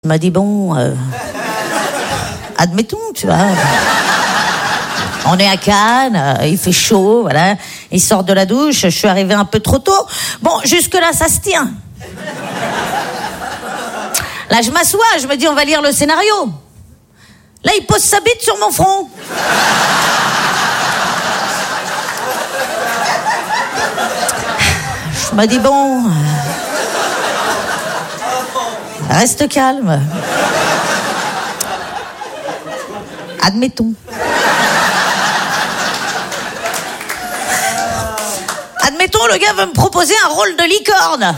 Il m'a dit, bon, admettons, tu vois. On est à Cannes, il fait chaud, voilà. Il sort de la douche, je suis arrivée un peu trop tôt. Bon, jusque-là, ça se tient. Là, je m'assois, je me dis, on va lire le scénario. Là, il pose sa bite sur mon front. Je me dis, bon... Reste calme. Admettons. Admettons, le gars veut me proposer un rôle de licorne.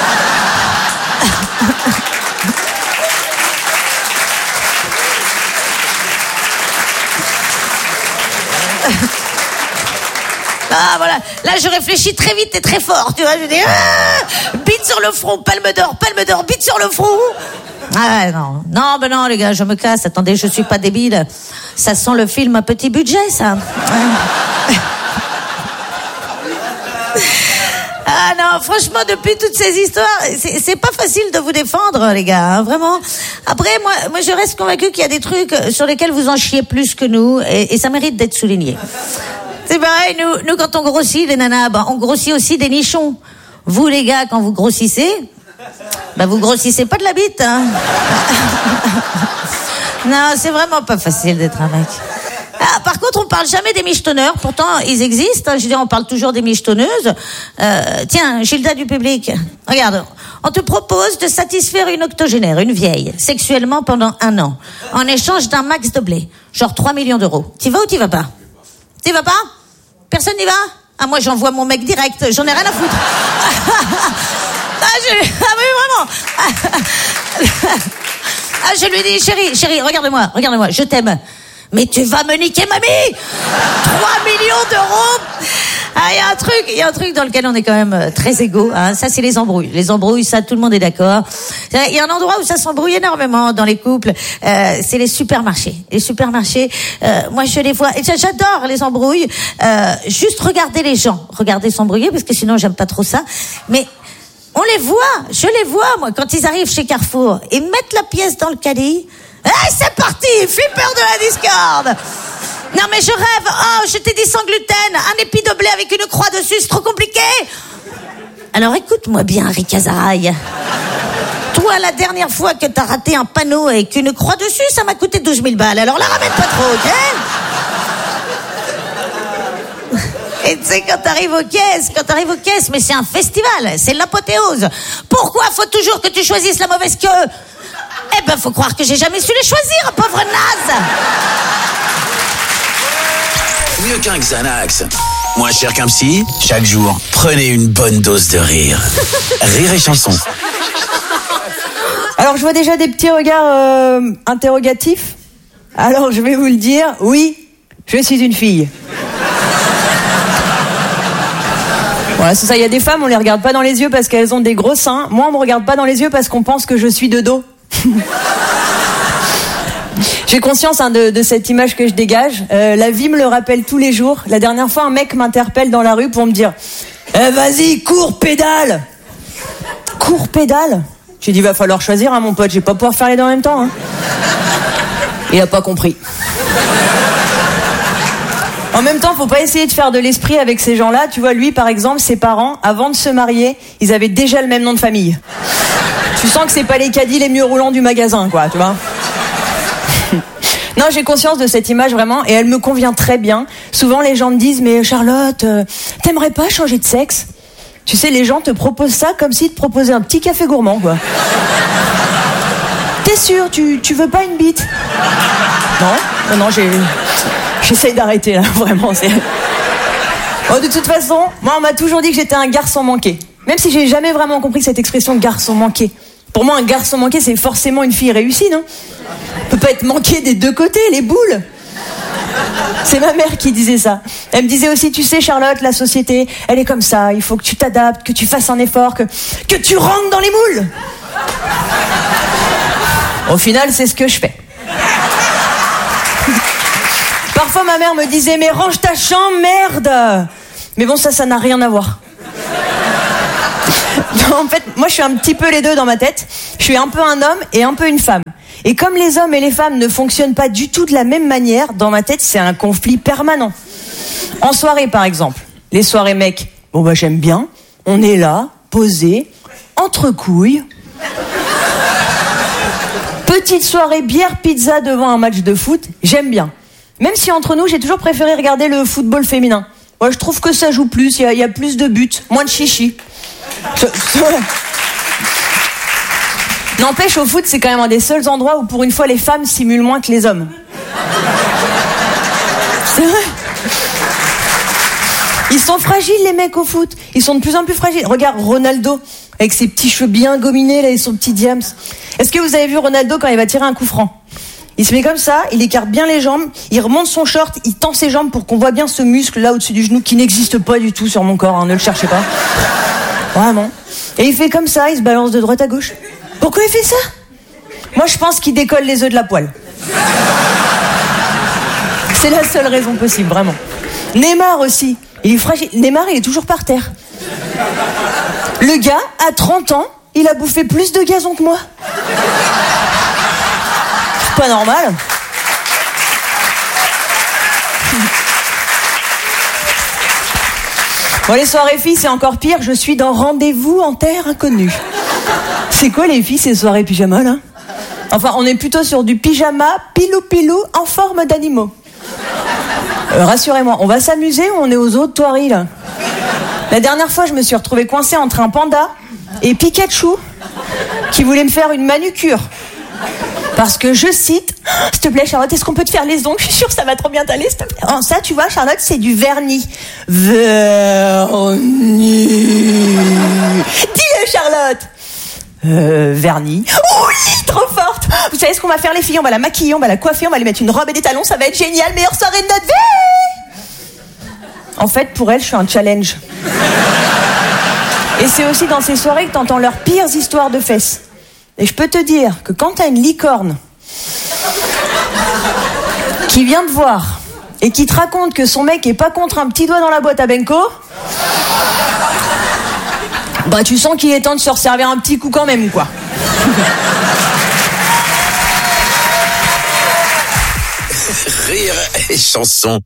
Ah, voilà. Là, je réfléchis très vite et très fort, tu vois. Je dis, bite sur le front, palme d'or, bite sur le front. Ah, non. Non, ben non, les gars, je me casse. Attendez, je suis pas débile. Ça sent le film à petit budget, ça. Ah non, franchement, depuis toutes ces histoires, c'est pas facile de vous défendre, les gars, hein, vraiment. Après, moi, je reste convaincue qu'il y a des trucs sur lesquels vous en chiez plus que nous, et ça mérite d'être souligné. C'est pareil, nous, quand on grossit, les nanas, on grossit aussi des nichons. Vous, les gars, quand vous grossissez, vous grossissez pas de la bite, hein. Non, c'est vraiment pas facile d'être un mec. Ah, par contre, on parle jamais des michetonneurs. Pourtant, ils existent. Je veux dire, on parle toujours des michetonneuses. Tiens, Gilda du public. Regarde, on te propose de satisfaire une octogénaire, une vieille, sexuellement pendant 1 an, en échange d'un max de blé. Genre 3 millions d'euros. T'y vas ou t'y vas pas? T'y vas pas? Personne n'y va? Ah, moi, j'envoie mon mec direct. J'en ai rien à foutre. Oui, vraiment. Je lui dis, chérie, regarde-moi, je t'aime. Mais tu vas me niquer, mamie! 3 millions d'euros! Ah, il y a un truc dans lequel on est quand même très égaux, hein. Ça, c'est les embrouilles. Les embrouilles, ça, tout le monde est d'accord. Il y a un endroit où ça s'embrouille énormément dans les couples. C'est les supermarchés. Les supermarchés, moi, je les vois. Et j'adore les embrouilles. Juste regarder les gens. Regarder s'embrouiller, parce que sinon, j'aime pas trop ça. Mais, on les voit. Je les vois, moi, quand ils arrivent chez Carrefour. Ils mettent la pièce dans le caddie. Hey, c'est parti! Flipper de la discorde! Non, mais je rêve! Oh, je t'ai dit sans gluten! Un épi de blé avec une croix dessus, c'est trop compliqué! Alors écoute-moi bien, Rick Azaraï. Toi, la dernière fois que t'as raté un panneau avec une croix dessus, ça m'a coûté 12 000 balles. Alors la ramène pas trop, ok? Et tu sais, quand t'arrives aux caisses, mais c'est un festival, c'est l'apothéose. Pourquoi faut toujours que tu choisisses la mauvaise queue? Eh ben, faut croire que j'ai jamais su les choisir, pauvre naze. Mieux qu'un Xanax, moins cher qu'un psy, chaque jour, prenez une bonne dose de rire. Rire et chanson. Alors, je vois déjà des petits regards interrogatifs. Alors, je vais vous le dire, oui, je suis une fille. Voilà, c'est ça, il y a des femmes, on les regarde pas dans les yeux parce qu'elles ont des gros seins. Moi, on me regarde pas dans les yeux parce qu'on pense que je suis de dos. J'ai conscience de cette image que je dégage. La vie me le rappelle tous les jours. La dernière fois, un mec m'interpelle dans la rue pour me dire vas-y, cours, pédale. Cours, pédale. J'ai dit, va falloir choisir, hein, mon pote, je vais pas pouvoir faire les deux en même temps. Hein. Il a pas compris. En même temps, faut pas essayer de faire de l'esprit avec ces gens-là. Tu vois, lui, par exemple, ses parents, avant de se marier, ils avaient déjà le même nom de famille. Tu sens que c'est pas les caddies les mieux roulants du magasin, quoi, tu vois. Non, j'ai conscience de cette image vraiment, et elle me convient très bien. Souvent, les gens me disent, mais Charlotte, t'aimerais pas changer de sexe? Tu sais, les gens te proposent ça comme s'ils te proposaient un petit café gourmand, quoi. T'es sûr, tu veux pas une bite? Non, j'essaye d'arrêter, là, vraiment, c'est... Oh, de toute façon, moi, on m'a toujours dit que j'étais un garçon manqué. Même si j'ai jamais vraiment compris cette expression garçon manqué. Pour moi, un garçon manqué, c'est forcément une fille réussie, non? On peut pas être manqué des deux côtés, les boules. C'est ma mère qui disait ça. Elle me disait aussi, tu sais, Charlotte, la société, elle est comme ça. Il faut que tu t'adaptes, que tu fasses un effort, que tu rentres dans les moules. Au final, c'est ce que je fais. Parfois, ma mère me disait, mais range ta chambre, merde. Mais bon, ça n'a rien à voir. Non, en fait, moi je suis un petit peu les deux dans ma tête. Je suis un peu un homme et un peu une femme. Et comme les hommes et les femmes ne fonctionnent pas du tout de la même manière, dans ma tête c'est un conflit permanent. En soirée par exemple, les soirées mecs, bon bah j'aime bien, on est là, posé, entre couilles. Petite soirée bière pizza devant un match de foot, j'aime bien. Même si entre nous j'ai toujours préféré regarder le football féminin. Ouais, je trouve que ça joue plus, il y a plus de buts, moins de chichi. N'empêche, au foot, c'est quand même un des seuls endroits où, pour une fois, les femmes simulent moins que les hommes. C'est vrai. Ils sont fragiles, les mecs, au foot. Ils sont de plus en plus fragiles. Regarde Ronaldo, avec ses petits cheveux bien gominés, là, et son petit diams. Est-ce que vous avez vu Ronaldo quand il va tirer un coup franc ? Il se met comme ça, il écarte bien les jambes, il remonte son short, il tend ses jambes pour qu'on voit bien ce muscle là au-dessus du genou qui n'existe pas du tout sur mon corps, hein, ne le cherchez pas. Vraiment. Et il fait comme ça, il se balance de droite à gauche. Pourquoi il fait ça ? Moi je pense qu'il décolle les œufs de la poêle. C'est la seule raison possible, vraiment. Neymar aussi, il est fragile. Neymar il est toujours par terre. Le gars, à 30 ans, il a bouffé plus de gazon que moi. Pas normal. Bon, les soirées filles, c'est encore pire. Je suis dans Rendez-vous en terre inconnue. C'est quoi les filles, ces soirées pyjama, là ? Enfin, on est plutôt sur du pyjama pilou-pilou en forme d'animaux. Rassurez-moi, on va s'amuser ou on est aux eaux de Thoiry, là ? La dernière fois, je me suis retrouvée coincée entre un panda et Pikachu qui voulait me faire une manucure. Parce que je cite, s'il te plaît Charlotte, est-ce qu'on peut te faire les ongles ? Je suis sûre que ça va trop bien t'aller, s'il te plaît. Oh, ça, tu vois, Charlotte, c'est du vernis. Vernis. Dis-le, Charlotte. Vernis. Oui, trop forte. Vous savez ce qu'on va faire, les filles ? On va la maquiller, on va la coiffer, on va lui mettre une robe et des talons, ça va être génial, meilleure soirée de notre vie. En fait, pour elle, je suis un challenge. Et c'est aussi dans ces soirées que t'entends leurs pires histoires de fesses. Et je peux te dire que quand t'as une licorne qui vient te voir et qui te raconte que son mec est pas contre un petit doigt dans la boîte à Benko, bah tu sens qu'il est temps de se resservir un petit coup quand même, quoi. Rire et chanson.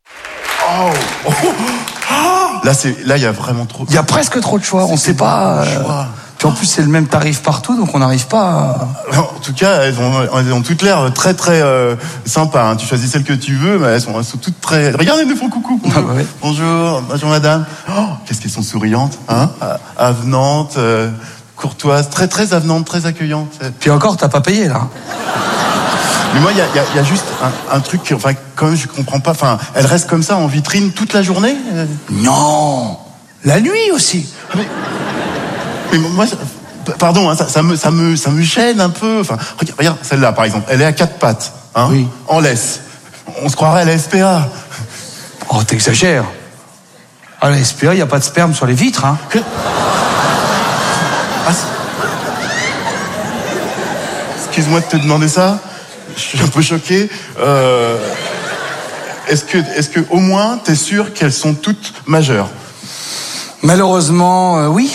Là, il y a vraiment trop. Il y a presque trop de choix. On sait pas. Puis en plus, c'est le même tarif partout, donc on n'arrive pas à... En tout cas, elles ont toutes l'air très très sympas. Hein. Tu choisis celle que tu veux, mais elles sont toutes très. Regarde, elles nous font coucou. Ah bah oui. Bonjour madame. Oh, qu'est-ce qu'elles sont souriantes, hein, avenantes, courtoises, très très avenantes, très accueillantes. Puis encore, t'as pas payé là. Mais moi, il y a juste un truc, enfin, quand même, je comprends pas. Enfin, elles restent comme ça en vitrine toute la journée. Non, la nuit aussi. Mais moi, pardon, hein, ça me gêne un peu. Enfin, regarde, celle-là, par exemple, elle est à 4 pattes, hein, oui. En laisse. On se croirait à la SPA. Oh, t'exagères. À la SPA, il n'y a pas de sperme sur les vitres, hein. Excuse-moi de te demander ça. Je suis un peu choqué. Est-ce que au moins t'es sûr qu'elles sont toutes majeures ? Malheureusement, oui.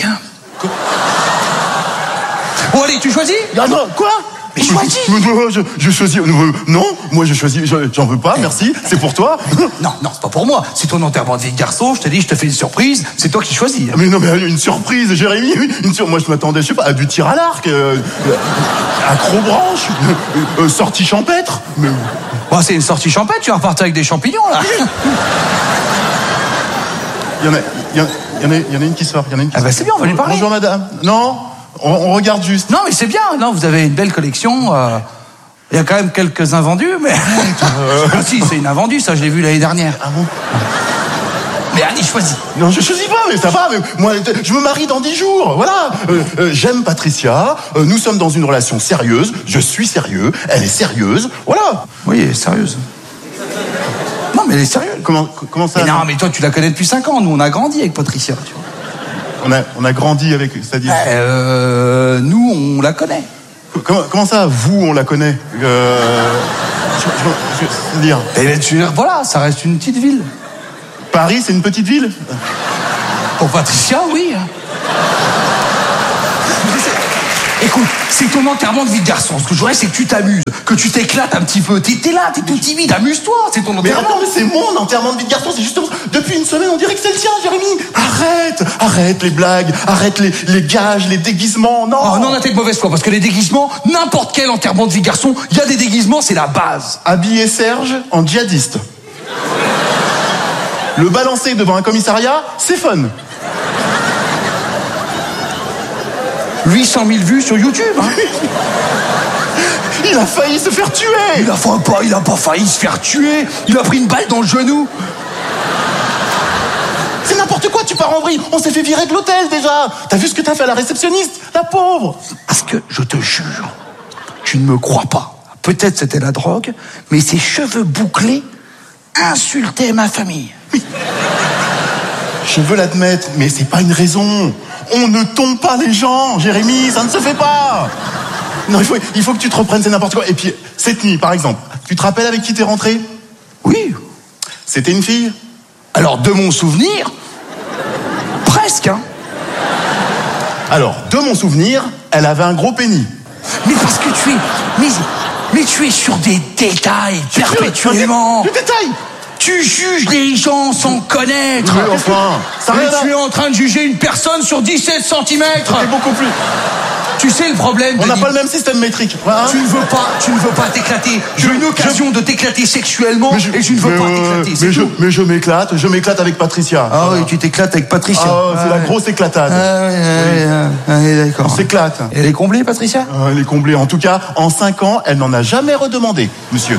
Oh allez, tu choisis ? Ah non, quoi ? Mais choisis. Je choisis. Non, moi je choisis. J'en veux pas, merci. C'est pour toi. Non, c'est pas pour moi. C'est ton enterrement de vie de garçon. Je te dis, je te fais une surprise. C'est toi qui choisis. Mais non, mais une surprise, Jérémy. Moi je m'attendais, je sais pas, à du tir à l'arc, acrobranche, sortie champêtre. Mais... Bon, c'est une sortie champêtre. Tu vas repartir avec des champignons là. Il y en a une qui sort. Ah bah c'est bien, on va lui parler. Bonjour madame. Non, on regarde juste. Non mais c'est bien, non, vous avez une belle collection. Il y a quand même quelques invendus, mais... Ah si, c'est une invendue, ça je l'ai vu l'année dernière. Ah bon ? Mais allez, choisis. Non, je choisis pas, mais ça va. Mais moi, je me marie dans 10 jours, voilà. J'aime Patricia, nous sommes dans une relation sérieuse, je suis sérieux, elle est sérieuse, voilà. Oui, elle est sérieuse. Non, mais elle est sérieuse. Comment ça ? Mais non, mais toi, tu la connais depuis 5 ans. Nous, on a grandi avec Patricia, tu vois. On a grandi avec, c'est-à-dire... Nous, on la connaît. Comment ça, vous, on la connaît C'est-à-dire... Voilà, ça reste une petite ville. Paris, c'est une petite ville ? Pour Patricia, oui. Écoute, c'est ton enterrement de vie de garçon. Ce que je voudrais, c'est que tu t'amuses, que tu t'éclates un petit peu. T'es là, t'es tout timide, amuse-toi, c'est ton Mais enterrement. attends, mais c'est mon enterrement de vie de garçon, c'est justement... Depuis une semaine, on dirait que c'est le tien, Jérémy. Arrête les blagues, arrête les gages, les déguisements, non. Oh non, la tête mauvaise foi, parce que les déguisements, n'importe quel enterrement de vie de garçon, il y a des déguisements, c'est la base. Habiller Serge en djihadiste. Le balancer devant un commissariat, c'est fun. 800 000 vues sur YouTube, hein. Il a failli se faire tuer. Il a pas failli se faire tuer. Il a pris une balle dans le genou. C'est n'importe quoi, tu pars en vrille. On s'est fait virer de l'hôtel déjà. T'as vu ce que t'as fait à la réceptionniste, la pauvre. Parce que, je te jure, tu ne me crois pas. Peut-être c'était la drogue, mais ses cheveux bouclés insultaient ma famille. Je veux l'admettre, mais c'est pas une raison. On ne tombe pas les gens, Jérémy, ça ne se fait pas. Non, il faut que tu te reprennes, c'est n'importe quoi. Et puis, cette nuit, par exemple, tu te rappelles avec qui t'es rentré? Oui. C'était une fille? Alors, de mon souvenir, presque, hein. Alors, de mon souvenir, elle avait un gros pénis. Mais parce que tu es... Mais tu es sur des détails perpétuellement. Le détail. Tu juges les gens sans connaître. Oui, enfin, ça Mais rien à- tu es en train de juger une personne sur 17 cm. C'est beaucoup plus. Tu sais le problème, On n'a Denis, pas le même système métrique. Hein. tu ne veux pas t'éclater. J'ai une occasion de t'éclater sexuellement et je ne veux pas t'éclater. C'est tout. je m'éclate avec Patricia. Ah oui, tu t'éclates avec Patricia. Ah, c'est la grosse éclatade. D'accord. On s'éclate. Elle est comblée, Patricia? Elle est comblée. En tout cas, en 5 ans, elle n'en a jamais redemandé, monsieur.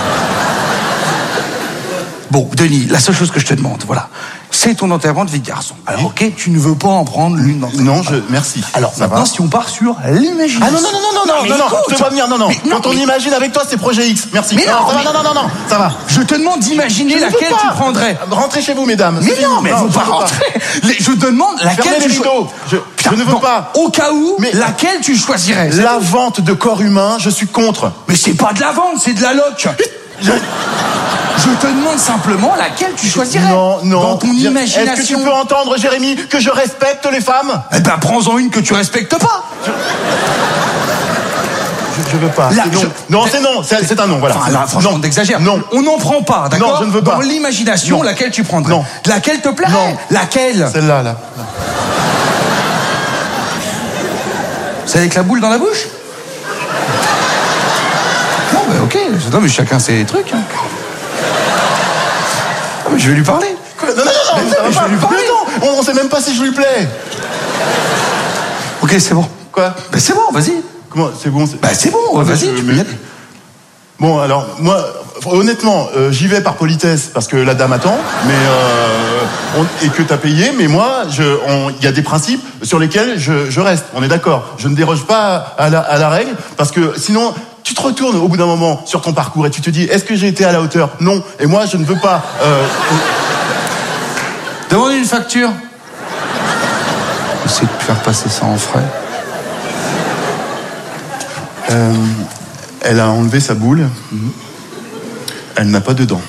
Bon, Denis, la seule chose que je te demande, voilà, c'est ton enterrement de vie de garçon. Alors, ok, tu ne veux pas en prendre l'une d'entre elles. Non, merci. Alors, ça maintenant, va. si on part sur l'imagination. Ah non, mais je écoute. te vois venir, non. Mais non, Quand on mais- imagine avec toi, c'est Projet X. Merci. Mais non, non, ça va. Je te demande d'imaginer Je ne peux laquelle pas. tu prendrais. Rentrez chez vous, mesdames. Mais C'est non, fini. mais faut je pas peux rentrer. Je te demande laquelle Fermez tu les rideaux. Je ne veux non, pas. Au cas où, Mais- laquelle tu choisirais? La vente de corps humains, je suis contre. Mais c'est pas de la vente, c'est de la loc. Je te demande simplement laquelle tu choisirais. Non. Dans ton Est-ce imagination. que tu peux entendre, Jérémy, que je respecte les femmes? Eh ben, prends-en une que tu respectes pas. Je veux pas. Là, C'est non. Non, c'est non. C'est un non, voilà. Enfin, là, franchement, Non. t'exagères. Non. On n'en prend pas, d'accord? Non, je ne veux pas. Dans l'imagination, Non. laquelle tu prendrais? Non. Laquelle te plairait? Non. Laquelle? Celle-là, là. C'est avec la boule dans la bouche? Non, mais ok. Non, mais chacun ses trucs. Hein. Ah, mais je vais lui parler. Non, ça va mais je pas. vais lui parler. Mais attends, on sait même pas si je lui plais. Ok, c'est bon. Quoi? Ben, c'est bon, vas-y. Comment? C'est bon. Ben, c'est bon, vas-y, tu peux y aller. Bon, alors, moi, honnêtement, j'y vais par politesse, parce que la dame attend, mais et que t'as payé, mais moi, il y a des principes sur lesquels je reste, on est d'accord. Je ne déroge pas à la règle, parce que sinon, tu te retournes au bout d'un moment sur ton parcours et tu te dis, est-ce que j'ai été à la hauteur? Non. Et moi, je ne veux pas... Demande une facture. Essaye de faire passer ça en frais. Elle a enlevé sa boule. Elle n'a pas de dents.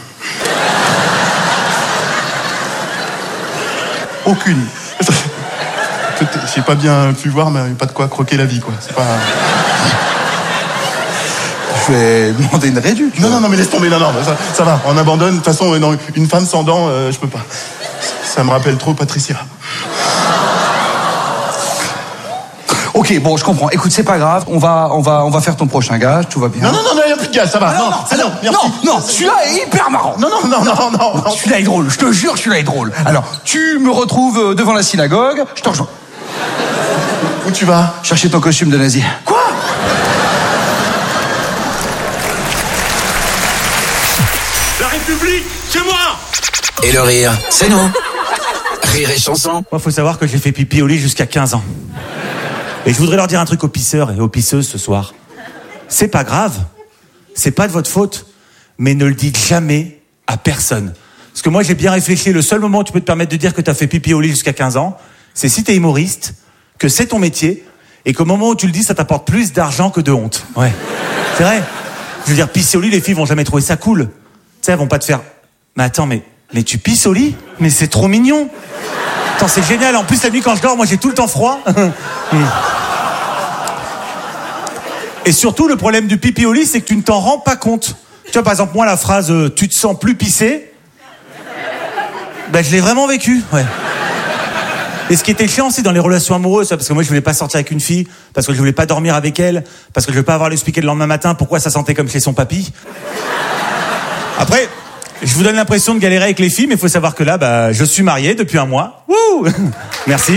Aucune. J'ai pas bien pu voir, mais pas de quoi croquer la vie, quoi. C'est pas... Je vais demander une réduction. Non, mais laisse tomber, non, ça va, on abandonne. De toute façon, non, une femme sans dents, je peux pas. Ça me rappelle trop Patricia. Ok, bon, je comprends. Écoute, c'est pas grave. On va faire ton prochain gage. Tout va bien. Non, il n'y a plus de gaz, ça va. Merci. Non, celui-là est hyper marrant. Non. Celui-là est drôle. Je te jure, celui-là est drôle. Alors, tu me retrouves devant la synagogue. Je te rejoins. Où tu vas? Chercher ton costume de nazi. Quoi? La République, c'est moi! Et le rire, c'est nous. Rire et chanson. Moi, faut savoir que j'ai fait pipi au lit jusqu'à 15 ans. Et je voudrais leur dire un truc aux pisseurs et aux pisseuses ce soir. C'est pas grave. C'est pas de votre faute. Mais ne le dites jamais à personne. Parce que moi, j'ai bien réfléchi. Le seul moment où tu peux te permettre de dire que t'as fait pipi au lit jusqu'à 15 ans, c'est si t'es humoriste, que c'est ton métier, et qu'au moment où tu le dis, ça t'apporte plus d'argent que de honte. Ouais. C'est vrai. Je veux dire, pisser au lit, les filles vont jamais trouver ça cool. Tu sais, elles vont pas te faire... Mais attends, mais tu pisses au lit? Mais c'est trop mignon. Attends, c'est génial. En plus, la nuit, quand je dors, moi, j'ai tout le temps froid. Et surtout, le problème du pipi au lit, c'est que tu ne t'en rends pas compte. Tu vois, par exemple, moi, la phrase « tu te sens plus pissé », je l'ai vraiment vécu, ouais. Et ce qui était chiant aussi dans les relations amoureuses, parce que moi je voulais pas sortir avec une fille, parce que je voulais pas dormir avec elle, parce que je voulais pas avoir à lui expliquer le lendemain matin pourquoi ça sentait comme chez son papy. Après, je vous donne l'impression de galérer avec les filles, mais il faut savoir que là, je suis marié depuis 1 mois. Wouh. Merci.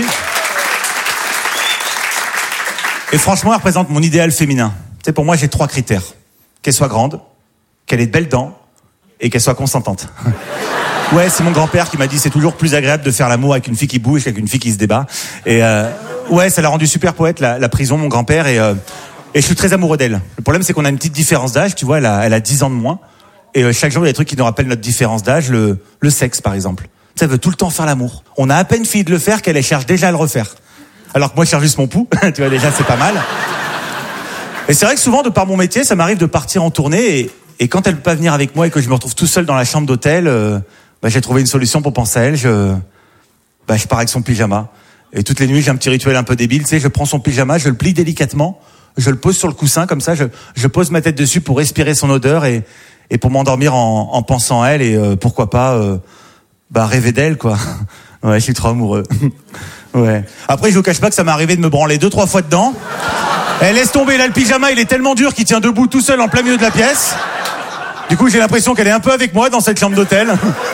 Et franchement, elle représente mon idéal féminin. Tu sais, pour moi, j'ai 3 critères. Qu'elle soit grande, qu'elle ait de belles dents, et qu'elle soit consentante. Ouais, c'est mon grand-père qui m'a dit c'est toujours plus agréable de faire l'amour avec une fille qui bouge qu'avec une fille qui se débat. Et ouais, ça l'a rendu super poète, la prison, mon grand-père, et je suis très amoureux d'elle. Le problème, c'est qu'on a une petite différence d'âge, tu vois, elle a 10 ans de moins. Et chaque jour, il y a des trucs qui nous rappellent notre différence d'âge, le sexe, par exemple. Tu sais, elle veut tout le temps faire l'amour. On a à peine fini de le faire qu'elle cherche déjà à le refaire. Alors que moi, je cherche juste mon pouls. Tu vois, déjà, c'est pas mal. Et c'est vrai que souvent, de par mon métier, ça m'arrive de partir en tournée, et quand elle peut pas venir avec moi et que je me retrouve tout seul dans la chambre d'hôtel, j'ai trouvé une solution pour penser à elle. Je pars avec son pyjama. Et toutes les nuits, j'ai un petit rituel un peu débile. Tu sais, je prends son pyjama, je le plie délicatement, je le pose sur le coussin, comme ça, je pose ma tête dessus pour respirer son odeur et pour m'endormir en pensant à elle et pourquoi pas rêver d'elle, quoi. Ouais, je suis trop amoureux. Ouais. Après, je vous cache pas que ça m'est arrivé de me branler 2-3 fois dedans. Elle laisse tomber, là, le pyjama, il est tellement dur qu'il tient debout tout seul en plein milieu de la pièce. Du coup, j'ai l'impression qu'elle est un peu avec moi dans cette chambre d'hôtel.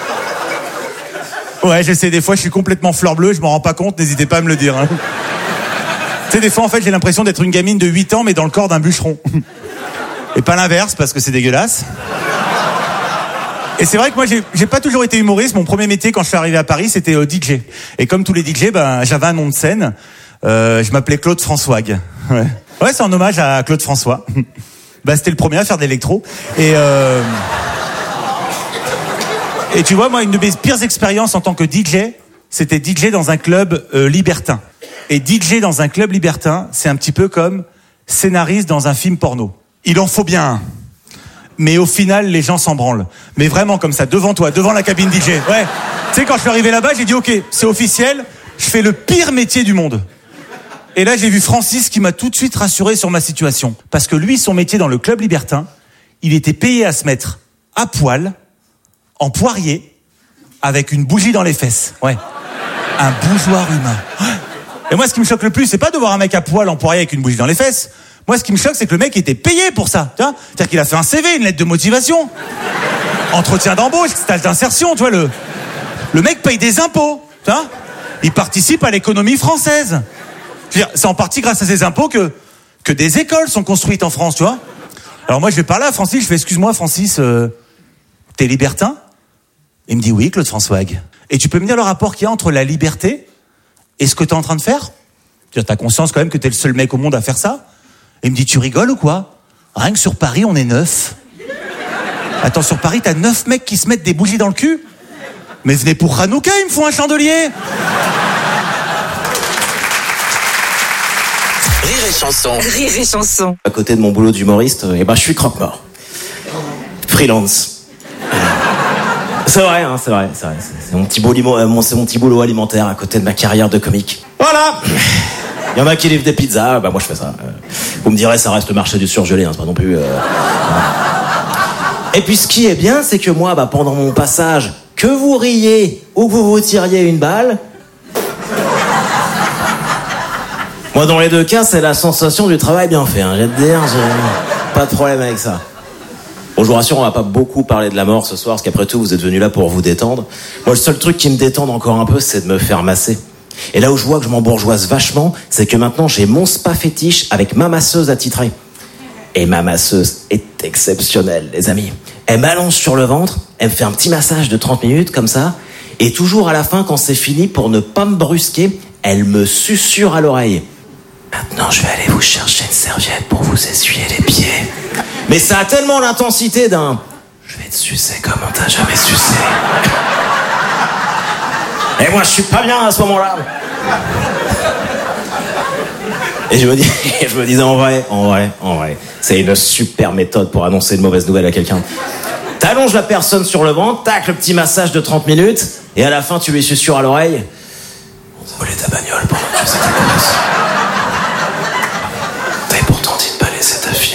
Ouais, j'essaie des fois, je suis complètement fleur bleue, je m'en rends pas compte, n'hésitez pas à me le dire. Hein. Tu sais, des fois, en fait, j'ai l'impression d'être une gamine de 8 ans, mais dans le corps d'un bûcheron. Et pas l'inverse, parce que c'est dégueulasse. Et c'est vrai que moi, j'ai pas toujours été humoriste. Mon premier métier, quand je suis arrivé à Paris, c'était DJ. Et comme tous les DJ, j'avais un nom de scène. Je m'appelais Claude François. Ouais, c'est en hommage à Claude François. C'était le premier à faire de l'électro. Et tu vois, moi, une de mes pires expériences en tant que DJ, c'était DJ dans un club libertin. Et DJ dans un club libertin, c'est un petit peu comme scénariste dans un film porno. Il en faut bien un. Mais au final, les gens s'en branlent. Mais vraiment comme ça, devant toi, devant la cabine DJ. Ouais. Tu sais, quand je suis arrivé là-bas, j'ai dit, ok, c'est officiel, je fais le pire métier du monde. Et là, j'ai vu Francis qui m'a tout de suite rassuré sur ma situation. Parce que lui, son métier dans le club libertin, il était payé à se mettre à poil, en poirier, avec une bougie dans les fesses. Ouais. Un bougeoir humain. Et moi, ce qui me choque le plus, c'est pas de voir un mec à poil en poirier avec une bougie dans les fesses. Moi, ce qui me choque, c'est que le mec était payé pour ça. Tu vois, c'est-à-dire qu'il a fait un CV, une lettre de motivation. Entretien d'embauche, stage d'insertion, tu vois, le mec paye des impôts. Tu vois, il participe à l'économie française. Je veux dire, c'est en partie grâce à ces impôts que des écoles sont construites en France, tu vois. Alors moi, je vais parler à Francis, je fais, excuse-moi, Francis, t'es libertin? Il me dit, oui, Claude François. Et tu peux me dire le rapport qu'il y a entre la liberté et ce que t'es en train de faire? T'as conscience quand même que t'es le seul mec au monde à faire ça? Et il me dit, tu rigoles ou quoi? Rien que sur Paris, on est 9. Attends, sur Paris, t'as 9 mecs qui se mettent des bougies dans le cul? Mais venez pour Hanouka, il me faut un chandelier. Rire et chanson. Rire et chanson. À côté de mon boulot d'humoriste, je suis croque-mort. Freelance. C'est vrai, c'est vrai. C'est mon petit boulot alimentaire à côté de ma carrière de comique. Voilà. Il y en a qui livrent des pizzas, moi je fais ça. Vous me direz, ça reste le marché du surgelé, c'est pas non plus... Et puis ce qui est bien, c'est que moi, pendant mon passage, que vous riez ou que vous tiriez une balle, moi dans les 2 cas, c'est la sensation du travail bien fait. J'ai de dire, j'ai pas de problème avec ça. Bon, je vous rassure, on va pas beaucoup parler de la mort ce soir, parce qu'après tout, vous êtes venus là pour vous détendre. Moi, le seul truc qui me détende encore un peu, c'est de me faire masser. Et là où je vois que je m'embourgeoise vachement, c'est que maintenant j'ai mon spa fétiche avec ma masseuse attitrée. Et ma masseuse est exceptionnelle, les amis. Elle m'allonge sur le ventre, elle me fait un petit massage de 30 minutes comme ça, et toujours à la fin, quand c'est fini, pour ne pas me brusquer, elle me susurre à l'oreille. Maintenant, je vais aller vous chercher une serviette pour vous essuyer les pieds. Mais ça a tellement l'intensité d'un... Je vais te sucer comme on t'a jamais sucé. Et moi, je suis pas bien à ce moment-là. Et je me disais en vrai, c'est une super méthode pour annoncer une mauvaise nouvelle à quelqu'un. T'allonges la personne sur le ventre, tac, le petit massage de 30 minutes, et à la fin, tu lui susurres à l'oreille. On t'a volé ta bagnole pendant que tu faisais tes courses. T'avais pourtant dit de pas laisser ta fille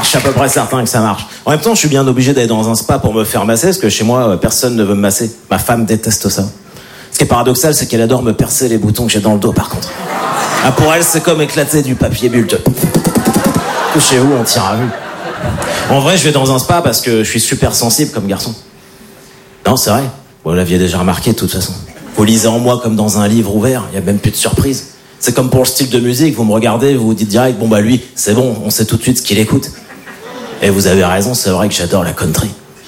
marche, je suis à peu près certain que ça marche. En même temps, je suis bien obligé d'aller dans un spa pour me faire masser, parce que chez moi, personne ne veut me masser. Ma femme déteste ça. Ce qui est paradoxal, c'est qu'elle adore me percer les boutons que j'ai dans le dos, par contre. Ah, pour elle, c'est comme éclater du papier bulle. Chez vous, on tire à vue. En vrai, je vais dans un spa parce que je suis super sensible comme garçon. Non, c'est vrai. Vous l'aviez déjà remarqué, de toute façon. Vous lisez en moi comme dans un livre ouvert, il n'y a même plus de surprise. C'est comme pour le style de musique, vous me regardez, vous vous dites direct, bon bah lui, c'est bon, on sait tout de suite ce qu'il écoute. Et vous avez raison, c'est vrai que j'adore la country.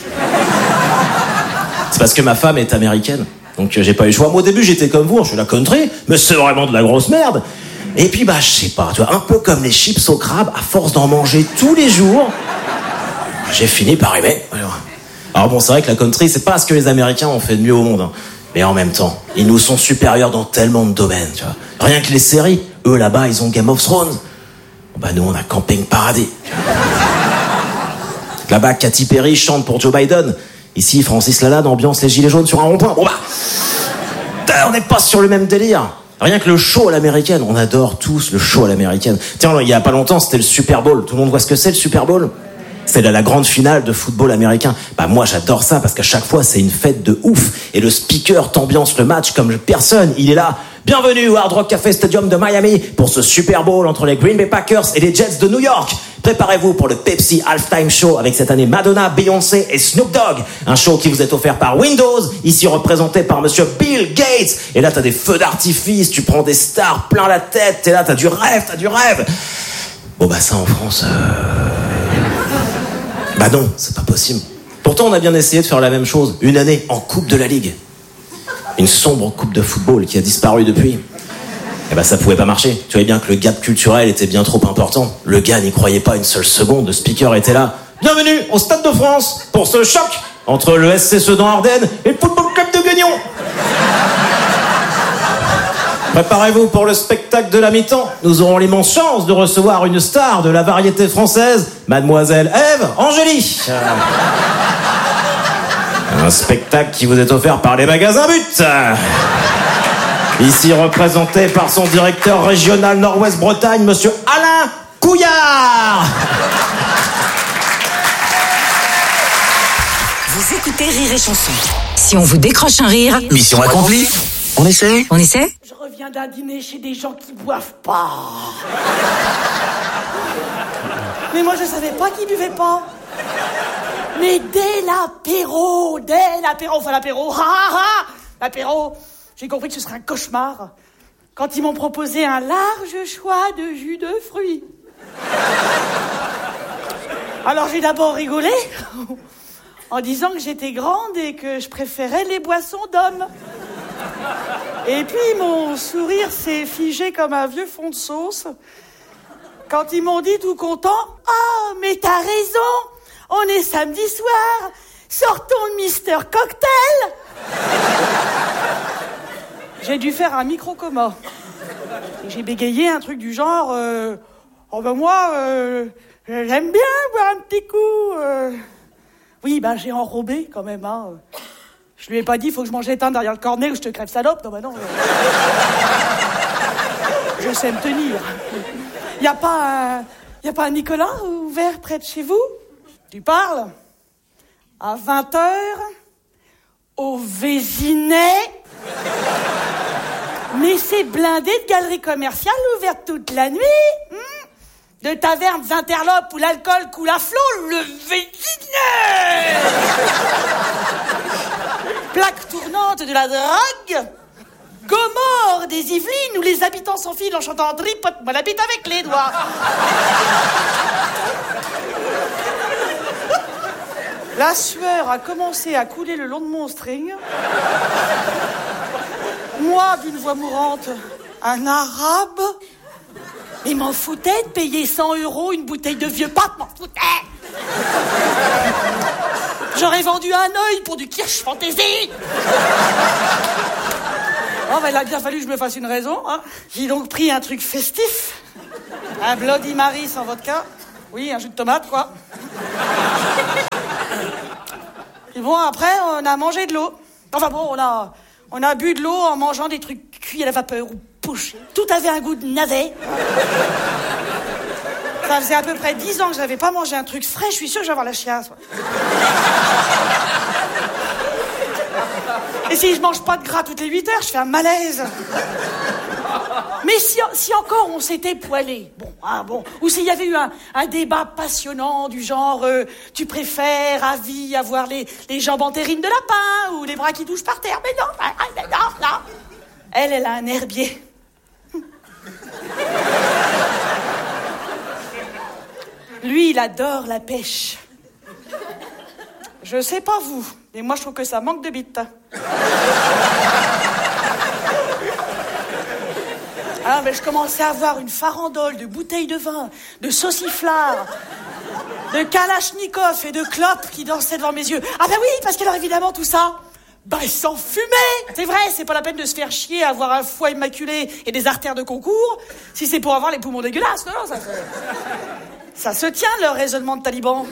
C'est parce que ma femme est américaine, donc j'ai pas eu le choix. Moi au début j'étais comme vous, je suis la country, mais c'est vraiment de la grosse merde. Et puis bah je sais pas, tu vois, un peu comme les chips au crabe, à force d'en manger tous les jours, j'ai fini par aimer. Alors bon, c'est vrai que la country, c'est pas ce que les Américains ont fait de mieux au monde, hein. Mais en même temps, ils nous sont supérieurs dans tellement de domaines, tu vois. Rien que les séries, eux là-bas, ils ont Game of Thrones. Bah nous, on a Camping Paradis. Là-bas, Katy Perry chante pour Joe Biden. Ici, Francis Lalanne ambiance les gilets jaunes sur un rond-point. Bon bah, on n'est pas sur le même délire. Rien que le show à l'américaine, on adore tous le show à l'américaine. Tiens, il y a pas longtemps, c'était le Super Bowl. Tout le monde voit ce que c'est, le Super Bowl ? C'est la grande finale de football américain. Bah moi j'adore ça parce qu'à chaque fois c'est une fête de ouf. Et le speaker t'ambiance le match comme personne. Il est là. Bienvenue au Hard Rock Café Stadium de Miami pour ce Super Bowl entre les Green Bay Packers et les Jets de New York. Préparez-vous pour le Pepsi Halftime Show avec cette année Madonna, Beyoncé et Snoop Dogg. Un show qui vous est offert par Windows, ici représenté par monsieur Bill Gates. Et là t'as des feux d'artifice, tu prends des stars plein la tête. T'es là, t'as du rêve. Bon bah ça en France... Bah non, c'est pas possible. Pourtant, on a bien essayé de faire la même chose. Une année en Coupe de la Ligue. Une sombre coupe de football qui a disparu depuis. Eh bah ça pouvait pas marcher. Tu voyais bien que le gap culturel était bien trop important. Le gars n'y croyait pas une seule seconde. Le speaker était là. Bienvenue au Stade de France pour ce choc entre le SC Sedan-Ardennes et le Football Club de Guignon. Préparez-vous pour le spectacle de la mi-temps. Nous aurons l'immense chance de recevoir une star de la variété française, Mademoiselle Ève Angélie. Un spectacle qui vous est offert par les magasins But. Ici représenté par son directeur régional Nord-Ouest Bretagne, monsieur Alain Couillard. Vous écoutez Rire et Chanson. Si on vous décroche un rire... Mission accomplie. On essaie ? On essaie ? Je reviens d'un dîner chez des gens qui boivent pas. Mais moi, je savais pas qu'ils buvaient pas. Mais dès l'apéro, l'apéro, j'ai compris que ce serait un cauchemar. Quand ils m'ont proposé un large choix de jus de fruits. Alors j'ai d'abord rigolé, en disant que j'étais grande et que je préférais les boissons d'hommes. Et puis mon sourire s'est figé comme un vieux fond de sauce quand ils m'ont dit tout content « Oh, mais t'as raison, on est samedi soir, sortons le Mister Cocktail !» J'ai dû faire un micro-coma. Et j'ai bégayé un truc du genre « Oh ben moi, j'aime bien boire un petit coup. Oui, ben j'ai enrobé quand même, hein. Je lui ai pas dit, faut que je mange l'éteinte derrière le cornet ou je te crève salope. Non, bah non. Je sais me tenir. Y a pas un Nicolas ouvert près de chez vous? Tu parles? À 20h? Au Vésinet? Mais c'est blindé de galeries commerciales ouvertes toute la nuit. De tavernes interlopes où l'alcool coule à flot, le Vésinet! Plaque tournante de la drague, Gomorre des Yvelines où les habitants s'enfilent en chantant « Tripote-moi la bite avec les doigts ». La sueur a commencé à couler le long de mon string. Moi, d'une voix mourante, un arabe. Il m'en foutait de payer 100 € une bouteille de vieux pape, m'en foutait. J'aurais vendu un œil pour du Kirsch Fantasy. Oh, ben, il a bien fallu que je me fasse une raison, hein. J'ai donc pris un truc festif. Un Bloody Mary sans vodka. Oui, un jus de tomate, quoi. Et bon, après, on a mangé de l'eau. Enfin bon, on a bu de l'eau en mangeant des trucs cuits à la vapeur ou pochés. Tout avait un goût de navet. Ça Ça faisait à peu près 10 ans que j'avais pas mangé un truc frais, je suis sûre que je vais avoir la chiasse. Et si je mange pas de gras toutes les 8 heures, je fais un malaise. Mais si encore on s'était poilé, bon, ou s'il y avait eu un débat passionnant du genre tu préfères à vie avoir les jambes en terrine de lapin ou les bras qui touchent par terre, mais non. Elle a un herbier. Lui, il adore la pêche. Je sais pas vous, mais moi je trouve que ça manque de bite. Ah, mais je commençais à avoir une farandole de bouteilles de vin, de sauciflard, de kalachnikov et de clopes qui dansaient devant mes yeux. Ah ben oui, parce qu'alors évidemment tout ça, ils s'en fumaient. C'est vrai, c'est pas la peine de se faire chier à avoir un foie immaculé et des artères de concours, si c'est pour avoir les poumons dégueulasses. Non, ça se tient, leur raisonnement de taliban.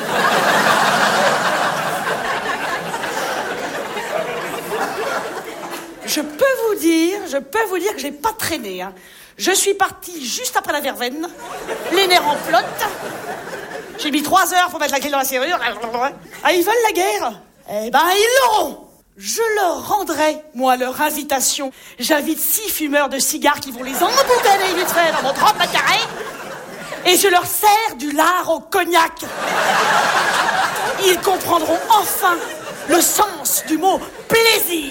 Je peux vous dire que j'ai pas traîné. Hein. Je suis partie juste après la verveine, les nerfs en flotte. J'ai mis 3 heures pour mettre la clé dans la serrure. Ah, ils veulent la guerre? Eh ben, ils l'auront. Je leur rendrai, moi, leur invitation. J'invite 6 fumeurs de cigares qui vont les emboucaner vite fait dans mon 30 mètres carrés. Et je leur sers du lard au cognac. Ils comprendront enfin le sens du mot plaisir.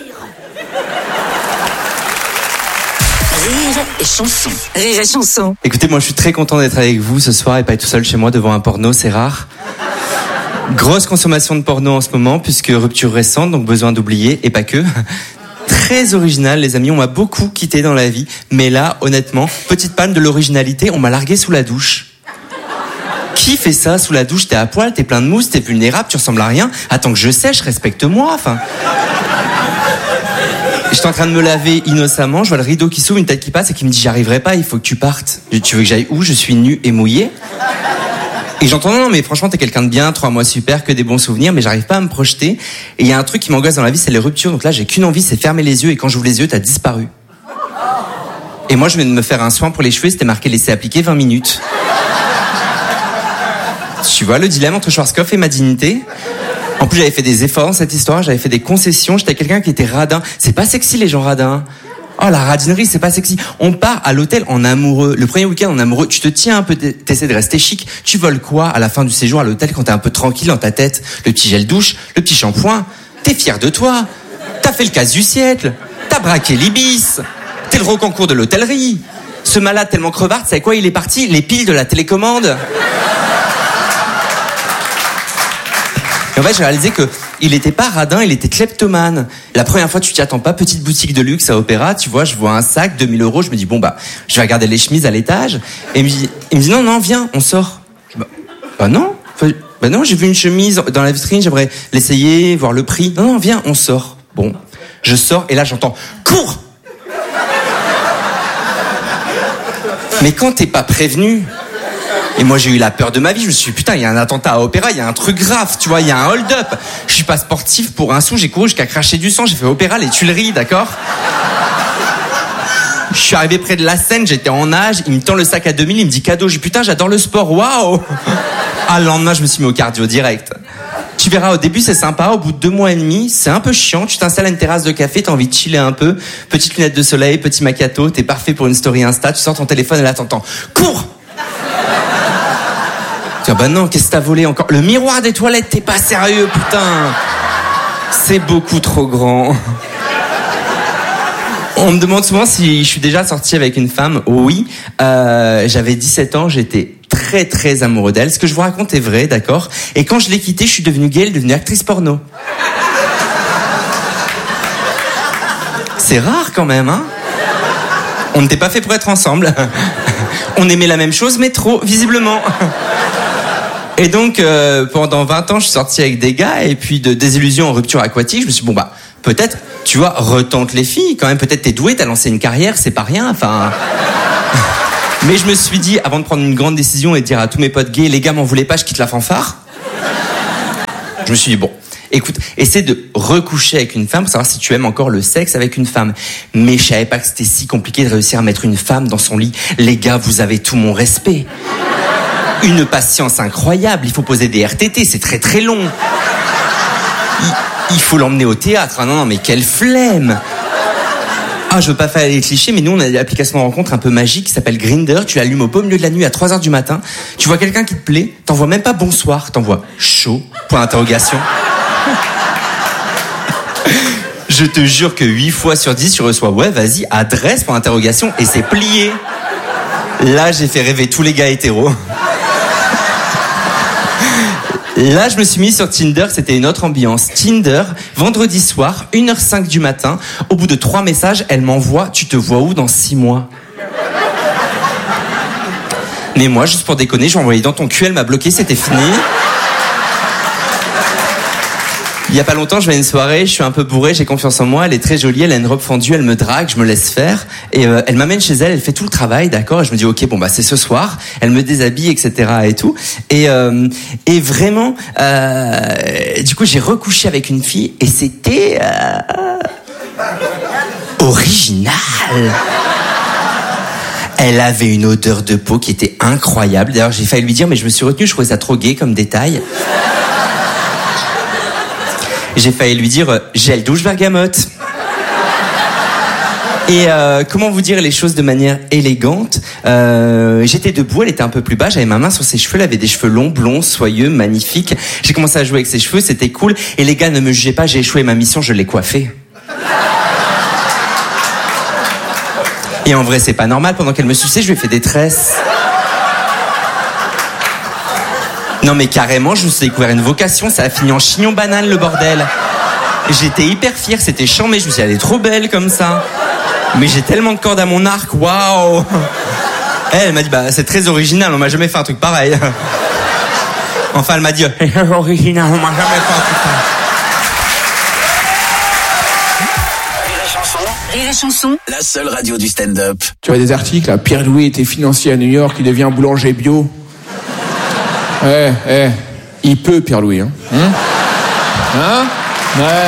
Rire et chanson. Rire et chanson. Écoutez, moi je suis très content d'être avec vous ce soir et pas être tout seul chez moi devant un porno, c'est rare. Grosse consommation de porno en ce moment puisque rupture récente, donc besoin d'oublier et pas que. Très original les amis, on m'a beaucoup quitté dans la vie, mais là honnêtement, petite panne de l'originalité, on m'a largué sous la douche. Qui fait ça sous la douche? T'es à poil, t'es plein de mousse, t'es vulnérable, tu ressembles à rien. Attends que je sèche, respecte-moi, enfin. J'étais en train de me laver innocemment, je vois le rideau qui s'ouvre, une tête qui passe et qui me dit j'arriverai pas, il faut que tu partes. Tu veux que j'aille où? Je suis nu et mouillé. Et j'entends non mais franchement t'es quelqu'un de bien, 3 mois super, que des bons souvenirs, mais j'arrive pas à me projeter. Et il y a un truc qui m'angoisse dans la vie, c'est les ruptures. Donc là j'ai qu'une envie, c'est fermer les yeux et quand j'ouvre les yeux t'as disparu. Et moi je viens de me faire un soin pour les cheveux, c'était marqué laisser appliquer 20 minutes. Tu vois le dilemme entre Schwarzkopf et ma dignité? En plus, j'avais fait des efforts dans cette histoire, j'avais fait des concessions, j'étais quelqu'un qui était radin. C'est pas sexy, les gens radins. Oh, la radinerie, c'est pas sexy. On part à l'hôtel en amoureux. Le premier week-end en amoureux, tu te tiens un peu, t'essaies de rester chic. Tu voles quoi à la fin du séjour à l'hôtel quand t'es un peu tranquille dans ta tête? Le petit gel douche, le petit shampoing. T'es fier de toi. T'as fait le casse du siècle. T'as braqué l'Ibis. T'es le rocancourt de l'hôtellerie. Ce malade tellement crevard, c'est quoi il est parti? Les piles de la télécommande. Et en fait, j'ai réalisé que il était pas radin, il était kleptomane. La première fois, tu t'y attends pas, petite boutique de luxe à Opéra, tu vois, je vois un sac, 2000 €, je me dis, bon, je vais regarder les chemises à l'étage. Et il me dit, non, viens, on sort. Non, j'ai vu une chemise dans la vitrine, j'aimerais l'essayer, voir le prix. Non, viens, on sort. Bon, je sors, et là, j'entends, cours! Mais quand t'es pas prévenu, et moi j'ai eu la peur de ma vie, je me suis dit putain il y a un attentat à Opéra, il y a un truc grave, tu vois, il y a un hold-up. Je suis pas sportif pour un sou, j'ai couru jusqu'à cracher du sang, j'ai fait Opéra, les Tuileries, d'accord? Je suis arrivé près de la scène, j'étais en nage, il me tend le sac à 2000, il me dit cadeau, j'ai dit putain j'adore le sport, waouh! Ah le lendemain je me suis mis au cardio direct. Tu verras, au début c'est sympa, au bout de 2 mois et demi, c'est un peu chiant, tu t'installes à une terrasse de café, t'as envie de chiller un peu, petite lunette de soleil, petit macchiato, t'es parfait pour une story Insta, tu sors ton téléphone et là t'entends cours! Bah non, qu'est-ce que t'as volé encore? Le miroir des toilettes, t'es pas sérieux, putain. C'est beaucoup trop grand. On me demande souvent si je suis déjà sorti avec une femme. Oui, j'avais 17 ans, j'étais très très amoureux d'elle. Ce que je vous raconte est vrai, d'accord? Et quand je l'ai quittée, je suis devenue gay, elle est devenue actrice porno. C'est rare quand même, hein? On n'était pas fait pour être ensemble. On aimait la même chose, mais trop, visiblement. Et donc, pendant 20 ans, je suis sorti avec des gars, et puis de désillusion en rupture aquatique, je me suis dit, peut-être, tu vois, retente les filles, quand même, peut-être t'es doué, t'as lancé une carrière, c'est pas rien, enfin... Mais je me suis dit, avant de prendre une grande décision et de dire à tous mes potes gays, les gars m'en voulaient pas, je quitte la fanfare. Je me suis dit, écoute, essaie de recoucher avec une femme pour savoir si tu aimes encore le sexe avec une femme. Mais je savais pas que c'était si compliqué de réussir à mettre une femme dans son lit. Les gars, vous avez tout mon respect. Une patience incroyable. Il faut poser des RTT, c'est très très long. Il faut l'emmener au théâtre. Ah non, mais quelle flemme. Ah, je veux pas faire les clichés, mais nous, on a une application de rencontre un peu magique qui s'appelle Grindr. Tu l'allumes au beau milieu de la nuit à 3h du matin. Tu vois quelqu'un qui te plaît, t'envoies même pas bonsoir, t'envoies chaud, point d'interrogation. Je te jure que 8 fois sur 10, tu reçois ouais, vas-y, adresse, point d'interrogation, et c'est plié. Là, j'ai fait rêver tous les gars hétéros. Là, je me suis mis sur Tinder, c'était une autre ambiance. Tinder, vendredi soir, 1h05 du matin. Au bout de 3 messages, elle m'envoie « Tu te vois où dans 6 mois ?» Mais moi, juste pour déconner, je lui ai envoyé dans ton cul, elle m'a bloqué, c'était fini. Il y a pas longtemps, je vais à une soirée, je suis un peu bourré, j'ai confiance en moi, elle est très jolie, elle a une robe fendue, elle me drague, je me laisse faire. Et elle m'amène chez elle, elle fait tout le travail, d'accord. Et je me dis, ok, bon bah c'est ce soir. Elle me déshabille, etc. et tout. Et vraiment, du coup, j'ai recouché avec une fille et c'était original. Elle avait une odeur de peau qui était incroyable. D'ailleurs, j'ai failli lui dire, mais je me suis retenu, je trouvais ça trop gay comme détail. J'ai failli lui dire gel douche bergamote. Et comment vous dire les choses de manière élégante, j'étais debout, elle était un peu plus bas, j'avais ma main sur ses cheveux, elle avait des cheveux longs, blonds, soyeux, magnifiques. J'ai commencé à jouer avec ses cheveux, c'était cool. Et les gars, ne me jugez pas, j'ai échoué ma mission, je l'ai coiffée. Et en vrai, c'est pas normal, pendant qu'elle me suçait, je lui ai fait des tresses. Non mais carrément, je me suis découvert une vocation, ça a fini en chignon banane le bordel. J'étais hyper fier, c'était charmé, je me suis dit, elle est trop belle comme ça. Mais j'ai tellement de cordes à mon arc, waouh. Elle m'a dit, bah c'est très original, on m'a jamais fait un truc pareil. Enfin elle m'a dit, original, on m'a jamais fait un truc pareil. Rire et chanson, la seule radio du stand-up. Tu vois des articles, là, Pierre-Louis était financier à New York, il devient boulanger bio. Il peut, Pierre-Louis, hein. Hein? Ouais.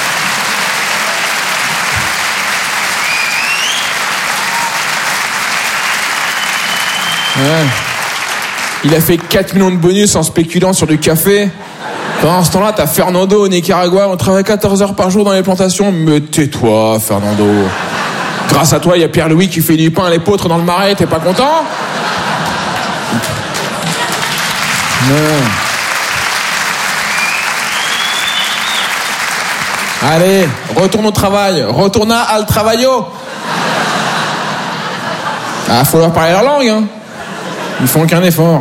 Il a fait 4 millions de bonus en spéculant sur du café. Pendant ce temps-là, t'as Fernando au Nicaragua, on travaille 14 heures par jour dans les plantations. Mais tais-toi, Fernando. Grâce à toi, il y a Pierre-Louis qui fait du pain à l'épeautre dans le marais, t'es pas content? Allez, retourne au travail. Retourna al trabajo. Ah, faut leur parler leur langue, hein. Ils font aucun effort.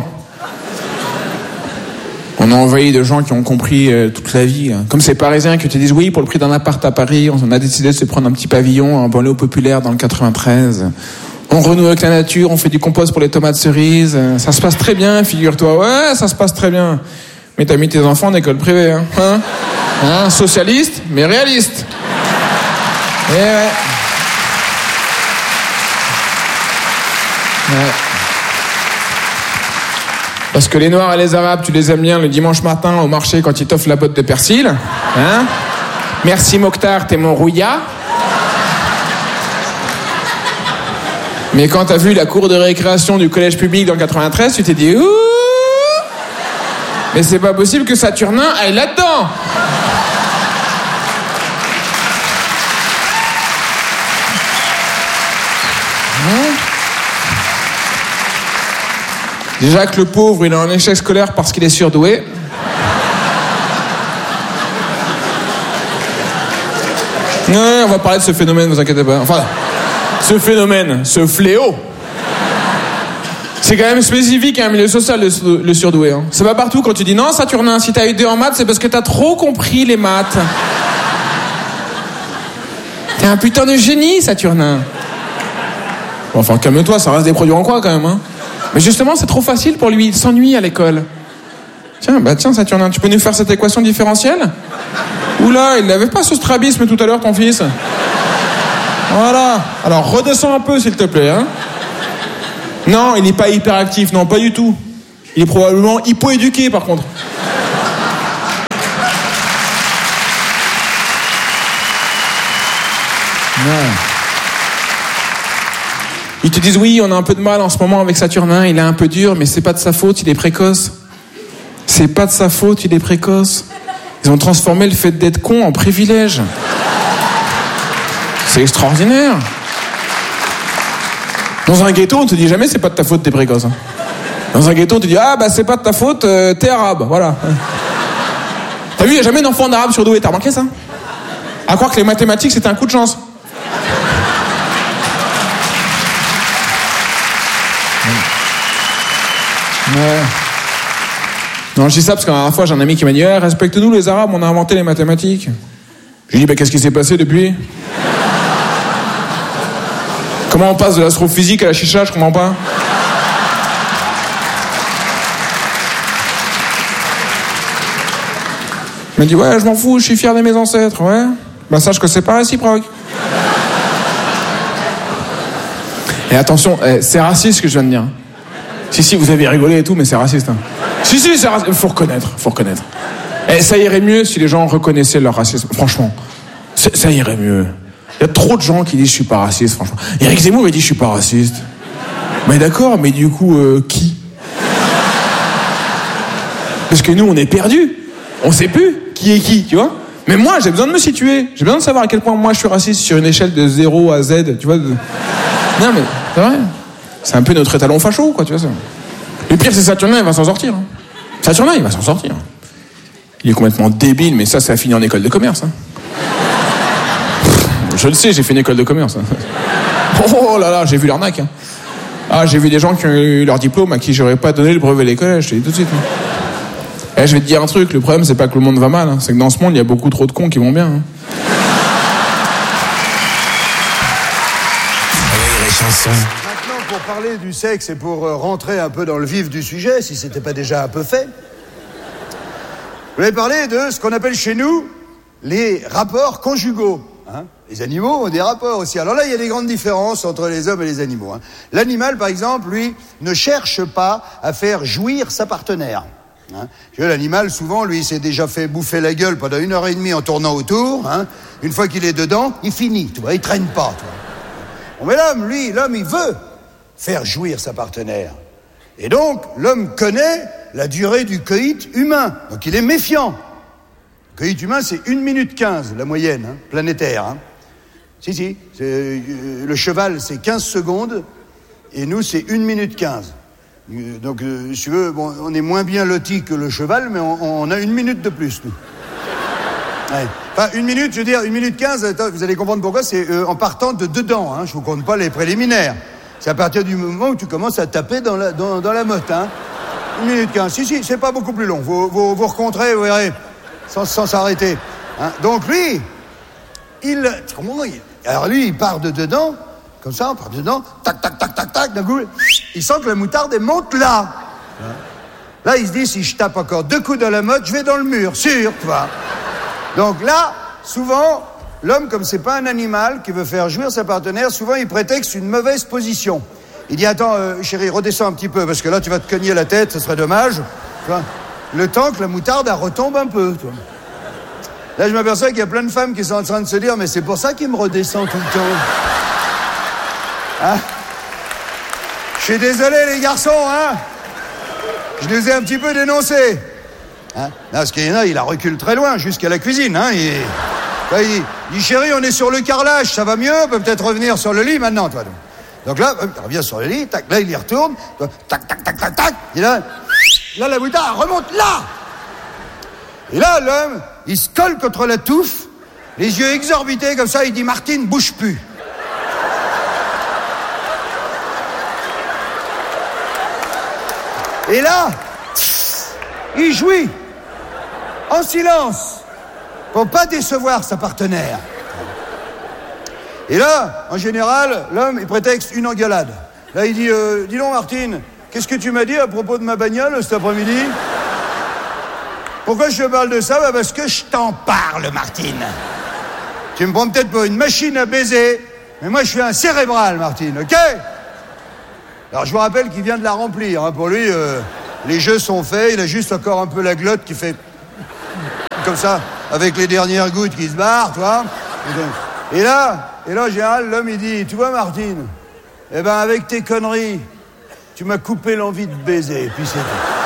On a envahi de gens qui ont compris toute la vie. Hein. Comme ces Parisiens qui te disent oui, pour le prix d'un appart à Paris, on a décidé de se prendre un petit pavillon en banlieue populaire dans le 93. On renoue avec la nature, on fait du compost pour les tomates cerises. Ça se passe très bien, figure-toi. Ouais, ça se passe très bien. Mais t'as mis tes enfants en école privée, hein, socialiste, mais réaliste. Et ouais. Parce que les Noirs et les Arabes, tu les aimes bien le dimanche matin au marché quand ils t'offrent la botte de persil. Hein. Merci Mokhtar, t'es mon rouilla. Mais quand t'as vu la cour de récréation du collège public dans le 93, tu t'es dit ouh, mais c'est pas possible que Saturnin aille là-dedans. Déjà que le pauvre, il a un échec scolaire parce qu'il est surdoué. Ouais, on va parler de ce phénomène, vous inquiétez pas. Enfin, ce phénomène, ce fléau. C'est quand même spécifique à un milieu social, le surdoué. Hein. C'est pas partout quand tu dis non, Saturnin, si t'as eu 2 en maths, c'est parce que t'as trop compris les maths. T'es un putain de génie, Saturnin. Bon, enfin, calme-toi, ça reste des produits en quoi quand même, hein. Mais justement, c'est trop facile pour lui, il s'ennuie à l'école. Tiens, Saturnin, tu peux nous faire cette équation différentielle? Oula, il l'avait pas ce strabisme tout à l'heure, ton fils. Voilà. Alors, redescends un peu, s'il te plaît, hein. Non, il n'est pas hyperactif, non, pas du tout. Il est probablement hypoéduqué, par contre. Ouais. Ils te disent oui, on a un peu de mal en ce moment avec Saturnin, il est un peu dur, mais c'est pas de sa faute, il est précoce. C'est pas de sa faute, il est précoce. Ils ont transformé le fait d'être con en privilège. C'est extraordinaire. Dans un ghetto, on te dit jamais c'est pas de ta faute, t'es précoce. Dans un ghetto, on te dit ah bah c'est pas de ta faute, t'es arabe, voilà. T'as vu, y a jamais d'enfant d'arabe surdoué, t'as remarqué ça? À croire que les mathématiques c'était un coup de chance. Ouais. Non, je dis ça parce que la dernière fois j'ai un ami qui m'a dit respecte-nous les arabes, on a inventé les mathématiques. Je lui dis qu'est-ce qui s'est passé depuis? Comment on passe de l'astrophysique à la chicha, je comprends pas. Il m'a dit ouais je m'en fous, je suis fier de mes ancêtres, ouais. Bah sache que c'est pas réciproque. Et attention, c'est raciste ce que je viens de dire. Si, vous avez rigolé et tout, mais c'est raciste. Hein. Si, c'est raciste. Faut reconnaître. Et ça irait mieux si les gens reconnaissaient leur racisme. Franchement, ça irait mieux. Il y a trop de gens qui disent je suis pas raciste, franchement. Éric Zemmour, il dit je suis pas raciste. Mais d'accord, mais du coup, qui? Parce que nous, on est perdus. On sait plus qui est qui, tu vois. Mais moi, j'ai besoin de me situer. J'ai besoin de savoir à quel point moi je suis raciste sur une échelle de 0 à Z, tu vois. Non, mais c'est vrai. C'est un peu notre étalon facho, quoi, tu vois ça. Le pire, c'est Saturnin, il va s'en sortir. Hein. Saturnin, il va s'en sortir. Il est complètement débile, mais ça a fini en école de commerce. Hein. Je le sais, j'ai fait une école de commerce. Hein. Oh là là, j'ai vu l'arnaque. Hein. Ah, j'ai vu des gens qui ont eu leur diplôme à qui j'aurais pas donné le brevet des collèges, je te dis tout de suite. Hein. Je vais te dire un truc, le problème, c'est pas que le monde va mal, hein. C'est que dans ce monde, il y a beaucoup trop de cons qui vont bien. Hein. Maintenant, pour parler du sexe et pour rentrer un peu dans le vif du sujet, si c'était pas déjà un peu fait, je voulais parler de ce qu'on appelle chez nous les rapports conjugaux. Hein. Les animaux ont des rapports aussi. Alors là, il y a des grandes différences entre les hommes et les animaux. Hein. L'animal, par exemple, lui, ne cherche pas à faire jouir sa partenaire. Hein. L'animal, souvent, lui, il s'est déjà fait bouffer la gueule pendant 1h30 en tournant autour. Hein. Une fois qu'il est dedans, il finit, tu vois, il traîne pas. Tu vois. Bon, mais l'homme, il veut faire jouir sa partenaire. Et donc, l'homme connaît la durée du coït humain. Donc, il est méfiant. Le coït humain, c'est 1 minute 15, la moyenne, hein, planétaire. Hein. Si. Le cheval, c'est 15 secondes. Et nous, c'est 1 minute 15. Donc, si tu veux, bon, on est moins bien lotis que le cheval, mais on a 1 minute de plus, nous. Ouais. Enfin, 1 minute, je veux dire, 1 minute 15, vous allez comprendre pourquoi, c'est en partant de dedans, hein, je vous compte pas les préliminaires. C'est à partir du moment où tu commences à taper dans la motte, hein. 1 minute 15, si, c'est pas beaucoup plus long, vous rencontrez, vous verrez, sans s'arrêter. Hein. Donc lui, alors lui, il part de dedans, comme ça, on part de dedans, tac, d'un coup, il sent que la moutarde, elle monte là. Hein. Là, il se dit, si je tape encore 2 coups dans la motte, je vais dans le mur, sûr, tu vois. Donc là, souvent, l'homme, comme c'est pas un animal qui veut faire jouir sa partenaire, souvent il prétexte une mauvaise position. Il dit attends, chérie, redescends un petit peu parce que là tu vas te cogner la tête, ce serait dommage. Tu vois, le temps que la moutarde elle retombe un peu. Tu vois. Là, je m'aperçois qu'il y a plein de femmes qui sont en train de se dire mais c'est pour ça qu'il me redescend tout le temps. Hein? Je suis désolé les garçons, hein. Je les ai un petit peu dénoncés. Hein? Non, parce qu'il y en a, il recule très loin, jusqu'à la cuisine. Hein? Il dit, chérie, on est sur le carrelage, ça va mieux, on peut peut-être revenir sur le lit maintenant, toi. Donc là, il revient sur le lit, tac, là, il y retourne, tac, et là, la moutarde remonte là. Et là, l'homme, il se colle contre la touffe, les yeux exorbités comme ça, il dit, Martine, bouge plus. Et là, il jouit, en silence, pour pas décevoir sa partenaire. Et là, en général, l'homme, il prétexte une engueulade. Là, il dit, dis donc Martine, qu'est-ce que tu m'as dit à propos de ma bagnole cet après-midi? Pourquoi je te parle de ça? Bah parce que je t'en parle, Martine. Tu me prends peut-être pour une machine à baiser, mais moi je suis un cérébral, Martine, ok? Alors je vous rappelle qu'il vient de la remplir, hein. Pour lui, les jeux sont faits, il a juste encore un peu la glotte qui fait comme ça, avec les dernières gouttes qui se barrent, tu vois. Et là, en général, l'homme il dit, tu vois Martine, Eh ben, avec tes conneries, tu m'as coupé l'envie de baiser, et puis c'est tout.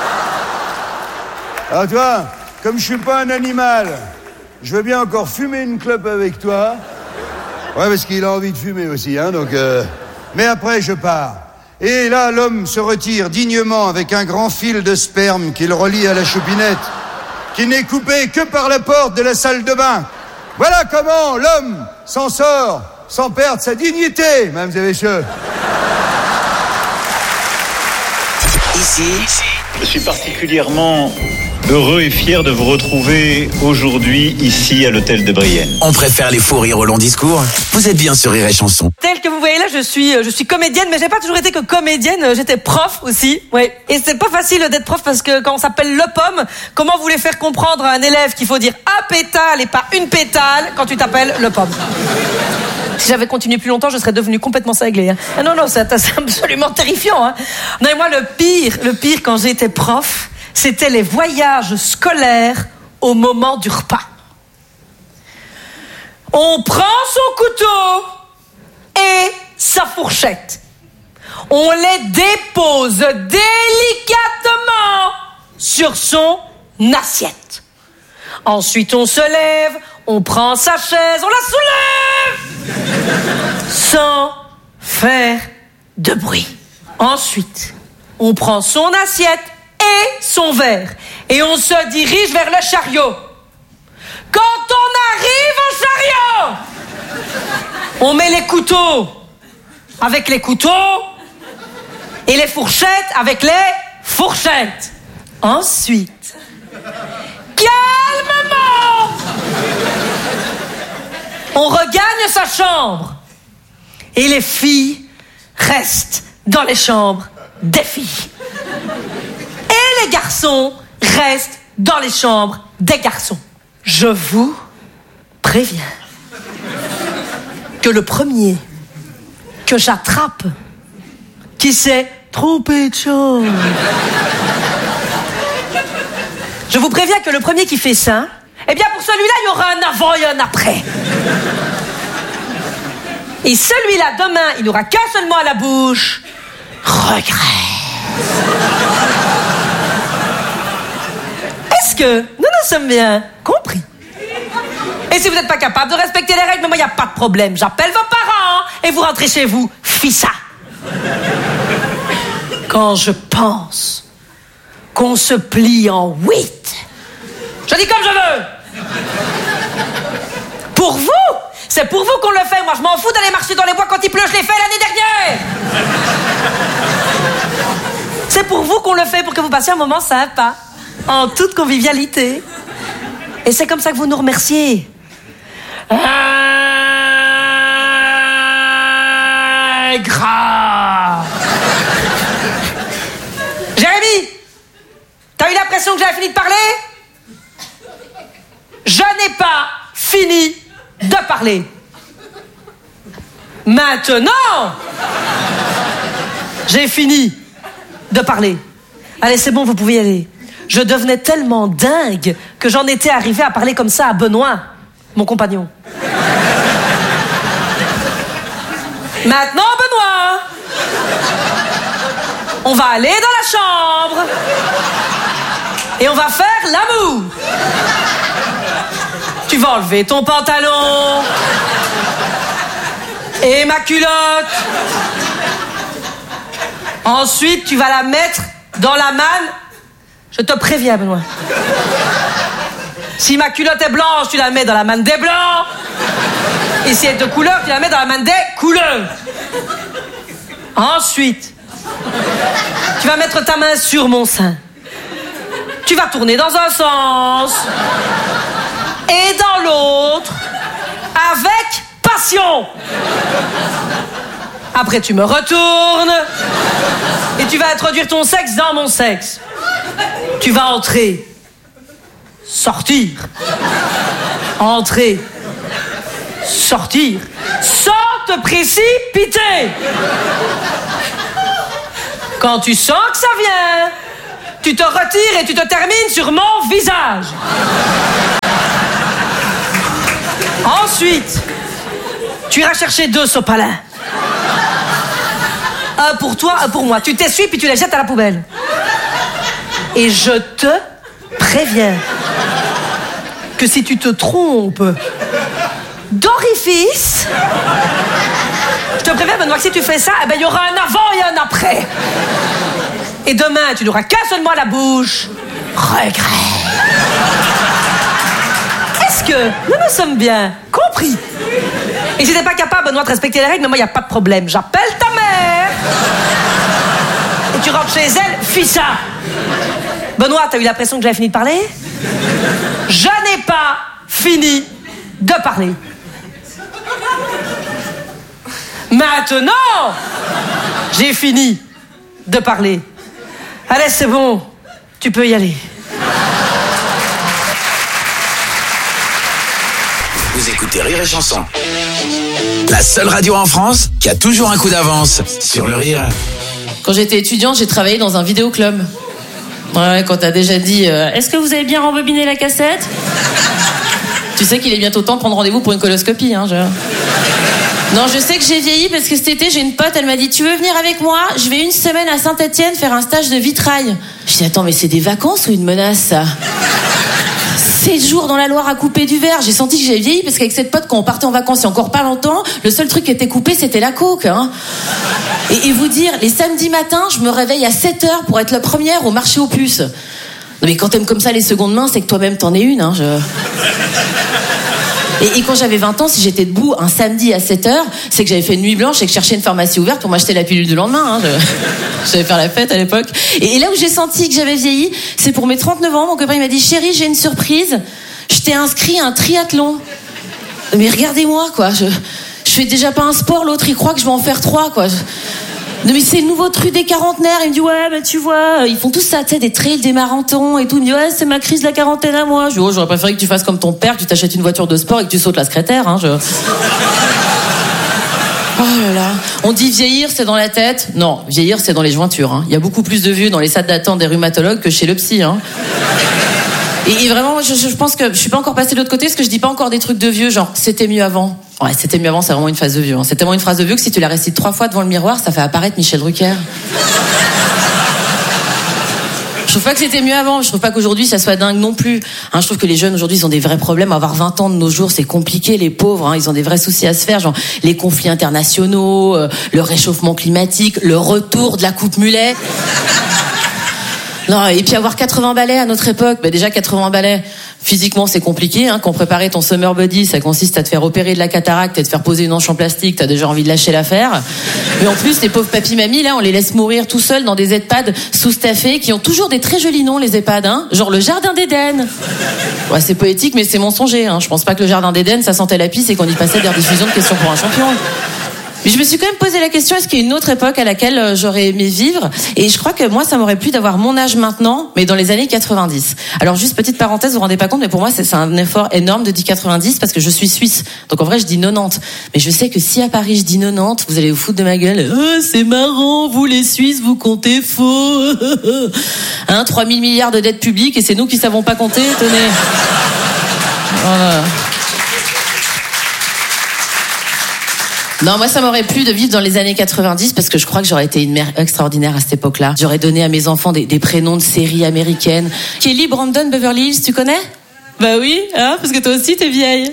Alors, tu vois, comme je suis pas un animal, je veux bien encore fumer une clope avec toi. Ouais, parce qu'il a envie de fumer aussi, hein, donc... Mais après, je pars. Et là, l'homme se retire dignement avec un grand fil de sperme qu'il relie à la choupinette, qui n'est coupé que par la porte de la salle de bain. Voilà comment l'homme s'en sort sans perdre sa dignité, mesdames et messieurs. Ici, je suis particulièrement heureux et fier de vous retrouver aujourd'hui ici à l'hôtel de Brienne. on préfère les faux rires au long discours. Vous êtes bien sur Rire et Chanson. Tel que vous voyez là, je suis comédienne, mais j'ai pas toujours été que comédienne, j'étais prof aussi. Ouais. Et c'est pas facile d'être prof parce que quand on s'appelle le pomme, comment vous voulez faire comprendre à un élève qu'il faut dire un pétale et pas une pétale quand tu t'appelles le pomme? Si j'avais continué plus longtemps, je serais devenue complètement cinglée. Hein. Ah non, c'est absolument terrifiant. Hein. Non, et moi, le pire quand j'étais prof, c'était les voyages scolaires au moment du repas. On prend son couteau et sa fourchette. On les dépose délicatement sur son assiette. Ensuite, on se lève, on prend sa chaise, on la soulève sans faire de bruit. Ensuite, on prend son assiette et son verre et on se dirige vers le chariot. Quand on arrive au chariot, on met les couteaux avec les couteaux et les fourchettes avec les fourchettes. Ensuite, calmement, on regagne sa chambre et les filles restent dans les chambres des filles. Et les garçons restent dans les chambres des garçons. Je vous préviens que le premier que j'attrape qui s'est trompé de chambre, je vous préviens que le premier qui fait ça, eh bien pour celui-là, il y aura un avant et un après. Et celui-là, demain, il n'aura qu'un seul mot à la bouche. Regret. Est-ce que nous nous sommes bien compris? Et si vous n'êtes pas capable de respecter les règles, moi, il n'y a pas de problème. J'appelle vos parents et vous rentrez chez vous. Fissa. Quand je pense qu'on se plie en 8, je dis comme je veux. Pour vous, c'est pour vous qu'on le fait. Moi, je m'en fous d'aller marcher dans les bois quand il pleut. Je l'ai fait l'année dernière. C'est pour vous qu'on le fait, pour que vous passiez un moment sympa, en toute convivialité. Et c'est comme ça que vous nous remerciez. Grave. Jérémy, t'as eu l'impression que j'avais fini de parler? Je n'ai pas fini de parler. Maintenant, j'ai fini de parler. Allez, c'est bon, vous pouvez y aller. Je devenais tellement dingue que j'en étais arrivé à parler comme ça à Benoît, mon compagnon. Maintenant, Benoît, on va aller dans la chambre et on va faire l'amour. Tu vas enlever ton pantalon et ma culotte. Ensuite, tu vas la mettre dans la manne. Je te préviens, Benoît. Si ma culotte est blanche, tu la mets dans la manne des blancs. Et si elle est de couleur, tu la mets dans la manne des couleurs. Ensuite, tu vas mettre ta main sur mon sein. Tu vas tourner dans un sens et dans l'autre avec passion. Après, tu me retournes et tu vas introduire ton sexe dans mon sexe. Tu vas entrer, sortir, entrer, sortir, sans te précipiter. Quand tu sens que ça vient, tu te retires et tu te termines sur mon visage. Ensuite, tu iras chercher 2 sopalins. Un pour toi, un pour moi. Tu t'essuies puis tu les jettes à la poubelle. Et je te préviens que si tu te trompes d'orifice, je te préviens, Benoît, que si tu fais ça, eh ben, il y aura un avant et un après. Et demain, tu n'auras qu'un seul mot à la bouche. Regret. Est-ce que nous nous sommes bien compris? Et si t'es pas capable, Benoît, de respecter les règles, mais moi, il n'y a pas de problème. J'appelle ta mère. Et tu rentres chez elle, fis ça. Benoît, t'as eu l'impression que j'avais fini de parler? Je n'ai pas fini de parler. Maintenant, j'ai fini de parler. Allez, c'est bon, tu peux y aller. Vous écoutez Rire et Chanson. La seule radio en France qui a toujours un coup d'avance sur le rire. Quand j'étais étudiante, j'ai travaillé dans un vidéoclub. Ouais, quand t'as déjà dit est-ce que vous avez bien rembobiné la cassette? Tu sais qu'il est bientôt temps de prendre rendez-vous pour une coloscopie, hein, Non, je sais que j'ai vieilli parce que cet été, j'ai une pote, elle m'a dit tu veux venir avec moi? Je vais une semaine à Saint-Etienne faire un stage de vitrail. Je dis attends, mais c'est des vacances ou une menace, ça? 7 jours dans la Loire à couper du verre. J'ai senti que j'avais vieilli parce qu'avec cette pote, quand on partait en vacances il y a encore pas longtemps, le seul truc qui était coupé, c'était la coke, hein. Et vous dire, les samedis matins, je me réveille à 7h pour être la première au marché aux puces. Non mais quand t'aimes comme ça les secondes mains, c'est que toi-même t'en es une, hein. Et quand j'avais 20 ans, si j'étais debout un samedi à 7h, c'est que j'avais fait une nuit blanche et que je cherchais une pharmacie ouverte pour m'acheter la pilule du lendemain, hein. J'allais faire la fête à l'époque. Et là où j'ai senti que j'avais vieilli, c'est pour mes 39 ans, mon copain il m'a dit chérie, j'ai une surprise, je t'ai inscrit à un triathlon. Mais regardez-moi, quoi, je fais déjà pas un sport, l'autre il croit que je vais en faire 3, quoi. Non mais c'est le nouveau truc des quarantenaires. Il me dit ouais bah tu vois, ils font tous ça, tu sais, des trails, des marathons et tout. Il me dit ouais c'est ma crise de la quarantaine à moi. Je dis oh j'aurais préféré que tu fasses comme ton père, que tu t'achètes une voiture de sport et que tu sautes la secrétaire, hein. Oh là là. On dit vieillir c'est dans la tête. Non, vieillir c'est dans les jointures, hein. Il y a beaucoup plus de vieux dans les salles d'attente des rhumatologues que chez le psy, hein. Et vraiment, je pense que je suis pas encore passée de l'autre côté parce que je dis pas encore des trucs de vieux, genre c'était mieux avant. Ouais, c'était mieux avant, c'est vraiment une phase de vieux, hein. C'est tellement une phrase de vieux que si tu la récites 3 fois devant le miroir, ça fait apparaître Michel Drucker. Je trouve pas que c'était mieux avant, je trouve pas qu'aujourd'hui ça soit dingue non plus, hein. Je trouve que les jeunes aujourd'hui ils ont des vrais problèmes. Avoir 20 ans de nos jours c'est compliqué, les pauvres, hein. Ils ont des vrais soucis à se faire, genre les conflits internationaux, le réchauffement climatique, le retour de la coupe mulet. Non, et puis avoir 80 balais à notre époque, bah déjà 80 balais, physiquement c'est compliqué, hein. Quand préparer ton summer body, ça consiste à te faire opérer de la cataracte et te faire poser une hanche en plastique, t'as déjà envie de lâcher l'affaire. Et en plus, les pauvres papy-mamies, là, on les laisse mourir tout seuls dans des EHPAD sous-staffés qui ont toujours des très jolis noms, les EHPAD, hein. Genre le Jardin d'Éden. Ouais, c'est poétique, mais c'est mensonger, hein. Je pense pas que le Jardin d'Éden, ça sentait la pisse et qu'on y passait des rediffusions de questions pour un champion. Mais je me suis quand même posé la question, est-ce qu'il y a une autre époque à laquelle j'aurais aimé vivre? Et je crois que moi, ça m'aurait plu d'avoir mon âge maintenant, mais dans les années 90. Alors juste petite parenthèse, vous vous rendez pas compte, mais pour moi, c'est un effort énorme de dire 90 parce que je suis suisse. Donc en vrai, je dis 90. Mais je sais que si à Paris, je dis 90, vous allez vous foutre de ma gueule. Oh, c'est marrant, vous les Suisses, vous comptez faux. Hein, 3000 milliards de dettes publiques et c'est nous qui savons pas compter, tenez. Voilà. Non, moi, ça m'aurait plu de vivre dans les années 90 parce que je crois que j'aurais été une mère extraordinaire à cette époque-là. J'aurais donné à mes enfants des prénoms de séries américaines. Kelly, Brandon, Beverly Hills, tu connais? Bah oui, hein, parce que toi aussi, t'es vieille.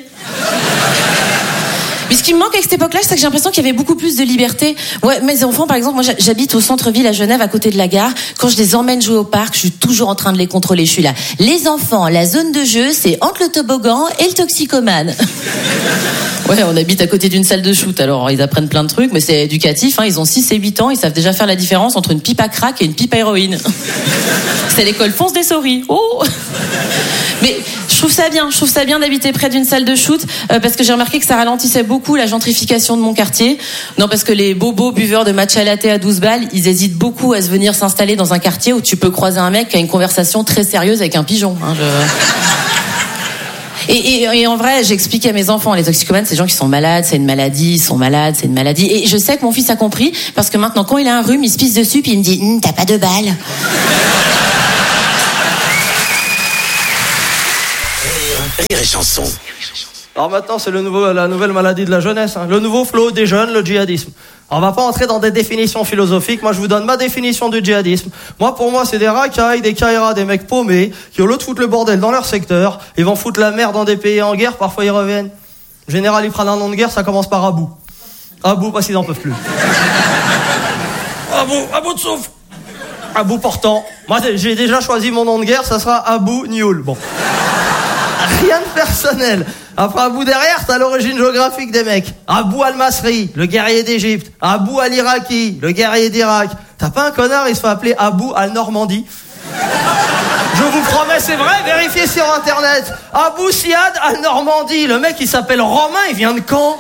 Mais ce qui me manque avec cette époque-là, c'est que j'ai l'impression qu'il y avait beaucoup plus de liberté. Ouais, mes enfants, par exemple, moi j'habite au centre-ville à Genève, à côté de la gare. Quand je les emmène jouer au parc, je suis toujours en train de les contrôler. Je suis là. Les enfants, la zone de jeu, c'est entre le toboggan et le toxicomane. Ouais, on habite à côté d'une salle de shoot, alors ils apprennent plein de trucs, mais c'est éducatif, hein. Ils ont 6 et 8 ans, ils savent déjà faire la différence entre une pipe à crack et une pipe à héroïne. C'est l'école Fonce des Souris. Oh. Mais je trouve ça bien d'habiter près d'une salle de shoot, parce que j'ai remarqué que ça ralentissait beaucoup la gentrification de mon quartier. Non, parce que les bobos buveurs de matcha latte à 12 balles, ils hésitent beaucoup à se venir s'installer dans un quartier où tu peux croiser un mec qui a une conversation très sérieuse avec un pigeon, hein. Et en vrai, j'explique à mes enfants, les toxicomanes, c'est des gens qui sont malades, c'est une maladie, ils sont malades, c'est une maladie. Et je sais que mon fils a compris, parce que maintenant, quand il a un rhume, il se pisse dessus, puis il me dit « T'as pas de balle ?» Rire et Chanson. Alors maintenant, c'est la nouvelle maladie de la jeunesse, hein. Le nouveau flot des jeunes, le djihadisme. On va pas entrer dans des définitions philosophiques. Moi, je vous donne ma définition du djihadisme. Pour moi, c'est des racailles, des caïras, des mecs paumés qui, au lieu de foutre le bordel dans leur secteur, ils vont foutre la merde dans des pays en guerre. Parfois, ils reviennent. En général, ils prennent un nom de guerre, ça commence par Abou. Abou, parce qu'ils en peuvent plus. Abou de souffle. Abou portant. Moi, j'ai déjà choisi mon nom de guerre, ça sera Abou Nioul. Bon. Rien de personnel. Après Abou derrière, t'as l'origine géographique des mecs. Abou al-Masri, le guerrier d'Égypte. Abou al-Iraki, le guerrier d'Irak. T'as pas un connard, il se fait appeler Abou al-Normandie. Je vous promets, c'est vrai, vérifiez sur internet. Abou Siad al-Normandie, le mec il s'appelle Romain, il vient de Caen.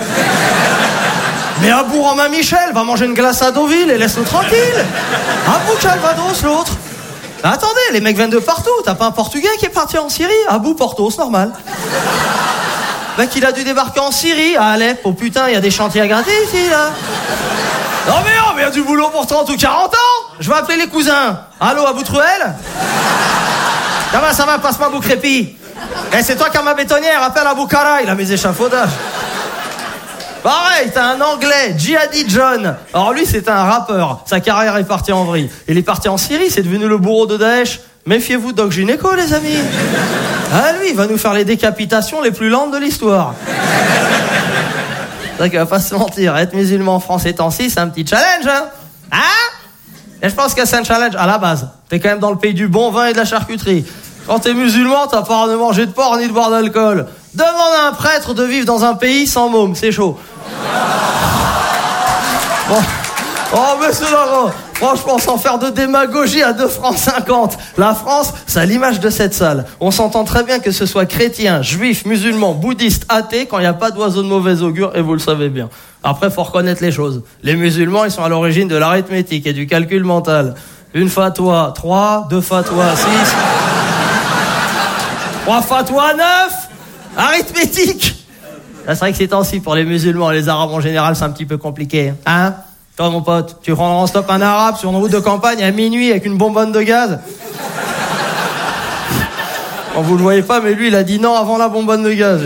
Mais Abou Romain Michel va manger une glace à Deauville et laisse-nous tranquille. Abou Calvados, l'autre. Attendez, les mecs viennent de partout. T'as pas un Portugais qui est parti en Syrie? Abou Porto, c'est normal. Le mec, il a dû débarquer en Syrie, à Alep. Oh putain, il y a des chantiers à gratter ici, là. Non mais il y a du boulot pour 30 ou 40 ans. Je vais appeler les cousins. Allô, Abou Truel? Ça va, passe-moi Abou Crépi. C'est toi qui as ma bétonnière, appelle Abou Kara, il a mes échafaudages. Pareil, t'as un Anglais, Jihadi John. Alors lui, c'est un rappeur. Sa carrière est partie en vrille. Il est parti en Syrie, c'est devenu le bourreau de Daesh. Méfiez-vous de Doc Gynéco, les amis. Ah, lui, il va nous faire les décapitations les plus lentes de l'histoire. C'est vrai qu'il va pas se mentir. Être musulman en France étant ci, c'est un petit challenge, hein? Et je pense que c'est un challenge à la base. T'es quand même dans le pays du bon vin et de la charcuterie. Quand t'es musulman, t'as pas de manger de porc ni de boire d'alcool. Demande à un prêtre de vivre dans un pays sans môme, c'est chaud. Bon. Oh, monsieur Laurent, franchement, sans faire de démagogie à 2 francs 50. La France, c'est à l'image de cette salle. On s'entend très bien que ce soit chrétien, juif, musulman, bouddhiste, athée, quand il n'y a pas d'oiseau de mauvais augure, et vous le savez bien. Après, faut reconnaître les choses. Les musulmans, ils sont à l'origine de l'arithmétique et du calcul mental. Une fatwa, 3, 2 fatwas, 6... 3 fatwas, 9... Arithmétique. Là, c'est vrai que c'est temps-ci pour les musulmans et les arabes en général, c'est un petit peu compliqué. Hein? Toi, mon pote, tu prends en stop un arabe sur une route de campagne à minuit avec une bonbonne de gaz? Bon, vous le voyez pas, mais lui, il a dit non avant la bonbonne de gaz.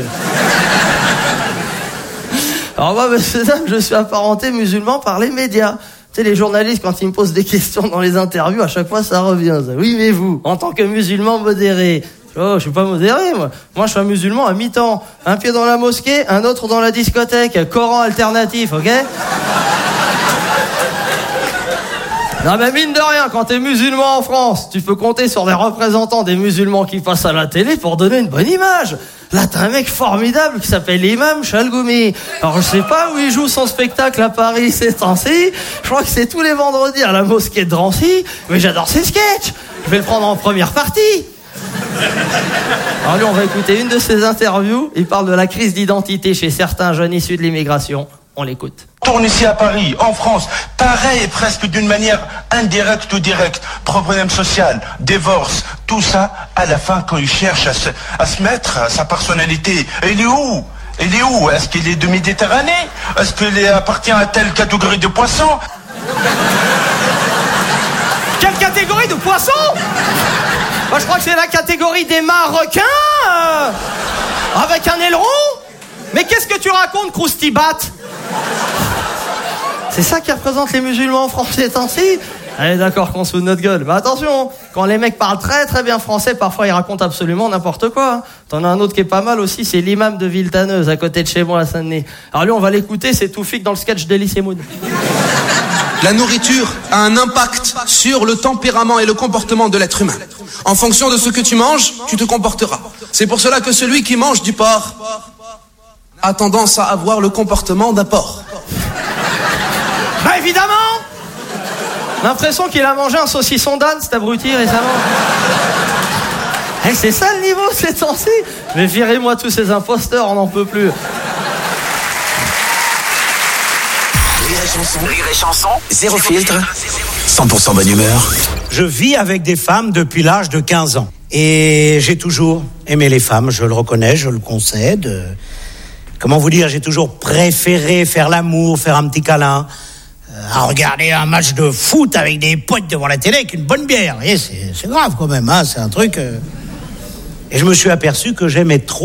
Alors moi, messieurs, dames, je suis apparenté musulman par les médias. Tu sais, les journalistes, quand ils me posent des questions dans les interviews, à chaque fois, ça revient. Ça. Oui, mais vous, en tant que musulman modéré... Oh, je suis pas modéré, moi. Moi, je suis un musulman à mi-temps. Un pied dans la mosquée, un autre dans la discothèque. Coran alternatif, ok? Non, mais mine de rien, quand t'es musulman en France, tu peux compter sur des représentants des musulmans qui passent à la télé pour donner une bonne image. Là, t'as un mec formidable qui s'appelle l'imam Chalgoumi. Alors, je sais pas où il joue son spectacle à Paris ces temps-ci. Je crois que c'est tous les vendredis à la mosquée de Drancy. Mais j'adore ses sketchs. Je vais le prendre en première partie. Alors lui, on va écouter une de ses interviews. Il parle de la crise d'identité chez certains jeunes issus de l'immigration. On l'écoute. Tourne ici à Paris, en France, pareil, presque d'une manière indirecte ou directe. Problème social, divorce, tout ça, à la fin, quand il cherche à se mettre à sa personnalité, il est où? Il est où? Est-ce qu'il est de Méditerranée? Est-ce qu'il appartient à telle catégorie de poissons? Quelle catégorie de poissons? Moi, je crois que c'est la catégorie des Marocains, avec un aileron. Mais qu'est-ce que tu racontes, Croustibat? C'est ça qui représente les musulmans français ces temps-ci? Allez, d'accord qu'on se fout de notre gueule. Mais attention, quand les mecs parlent très très bien français, parfois ils racontent absolument n'importe quoi. T'en as un autre qui est pas mal aussi, c'est l'imam de Villetaneuse, à côté de chez moi à Saint-Denis. Alors lui, on va l'écouter, c'est Toufik dans le sketch d'Elie Semoun. La nourriture a un impact sur le tempérament et le comportement de l'être humain. En fonction de ce que tu manges, tu te comporteras. C'est pour cela que celui qui mange du porc a tendance à avoir le comportement d'un porc. Bah évidemment! L'impression qu'il a mangé un saucisson d'âne, cet abruti, récemment. Hey, c'est ça le niveau, ces temps-ci? Mais virez-moi tous ces imposteurs, on n'en peut plus. Rire et chanson, zéro filtre, 100% bonne humeur. Je vis avec des femmes depuis l'âge de 15 ans. Et j'ai toujours aimé les femmes, je le reconnais, je le concède. Comment vous dire, j'ai toujours préféré faire l'amour, faire un petit câlin, à regarder un match de foot avec des potes devant la télé avec une bonne bière. Vous voyez, c'est grave quand même, hein, c'est un truc... Et je me suis aperçu que j'aimais trop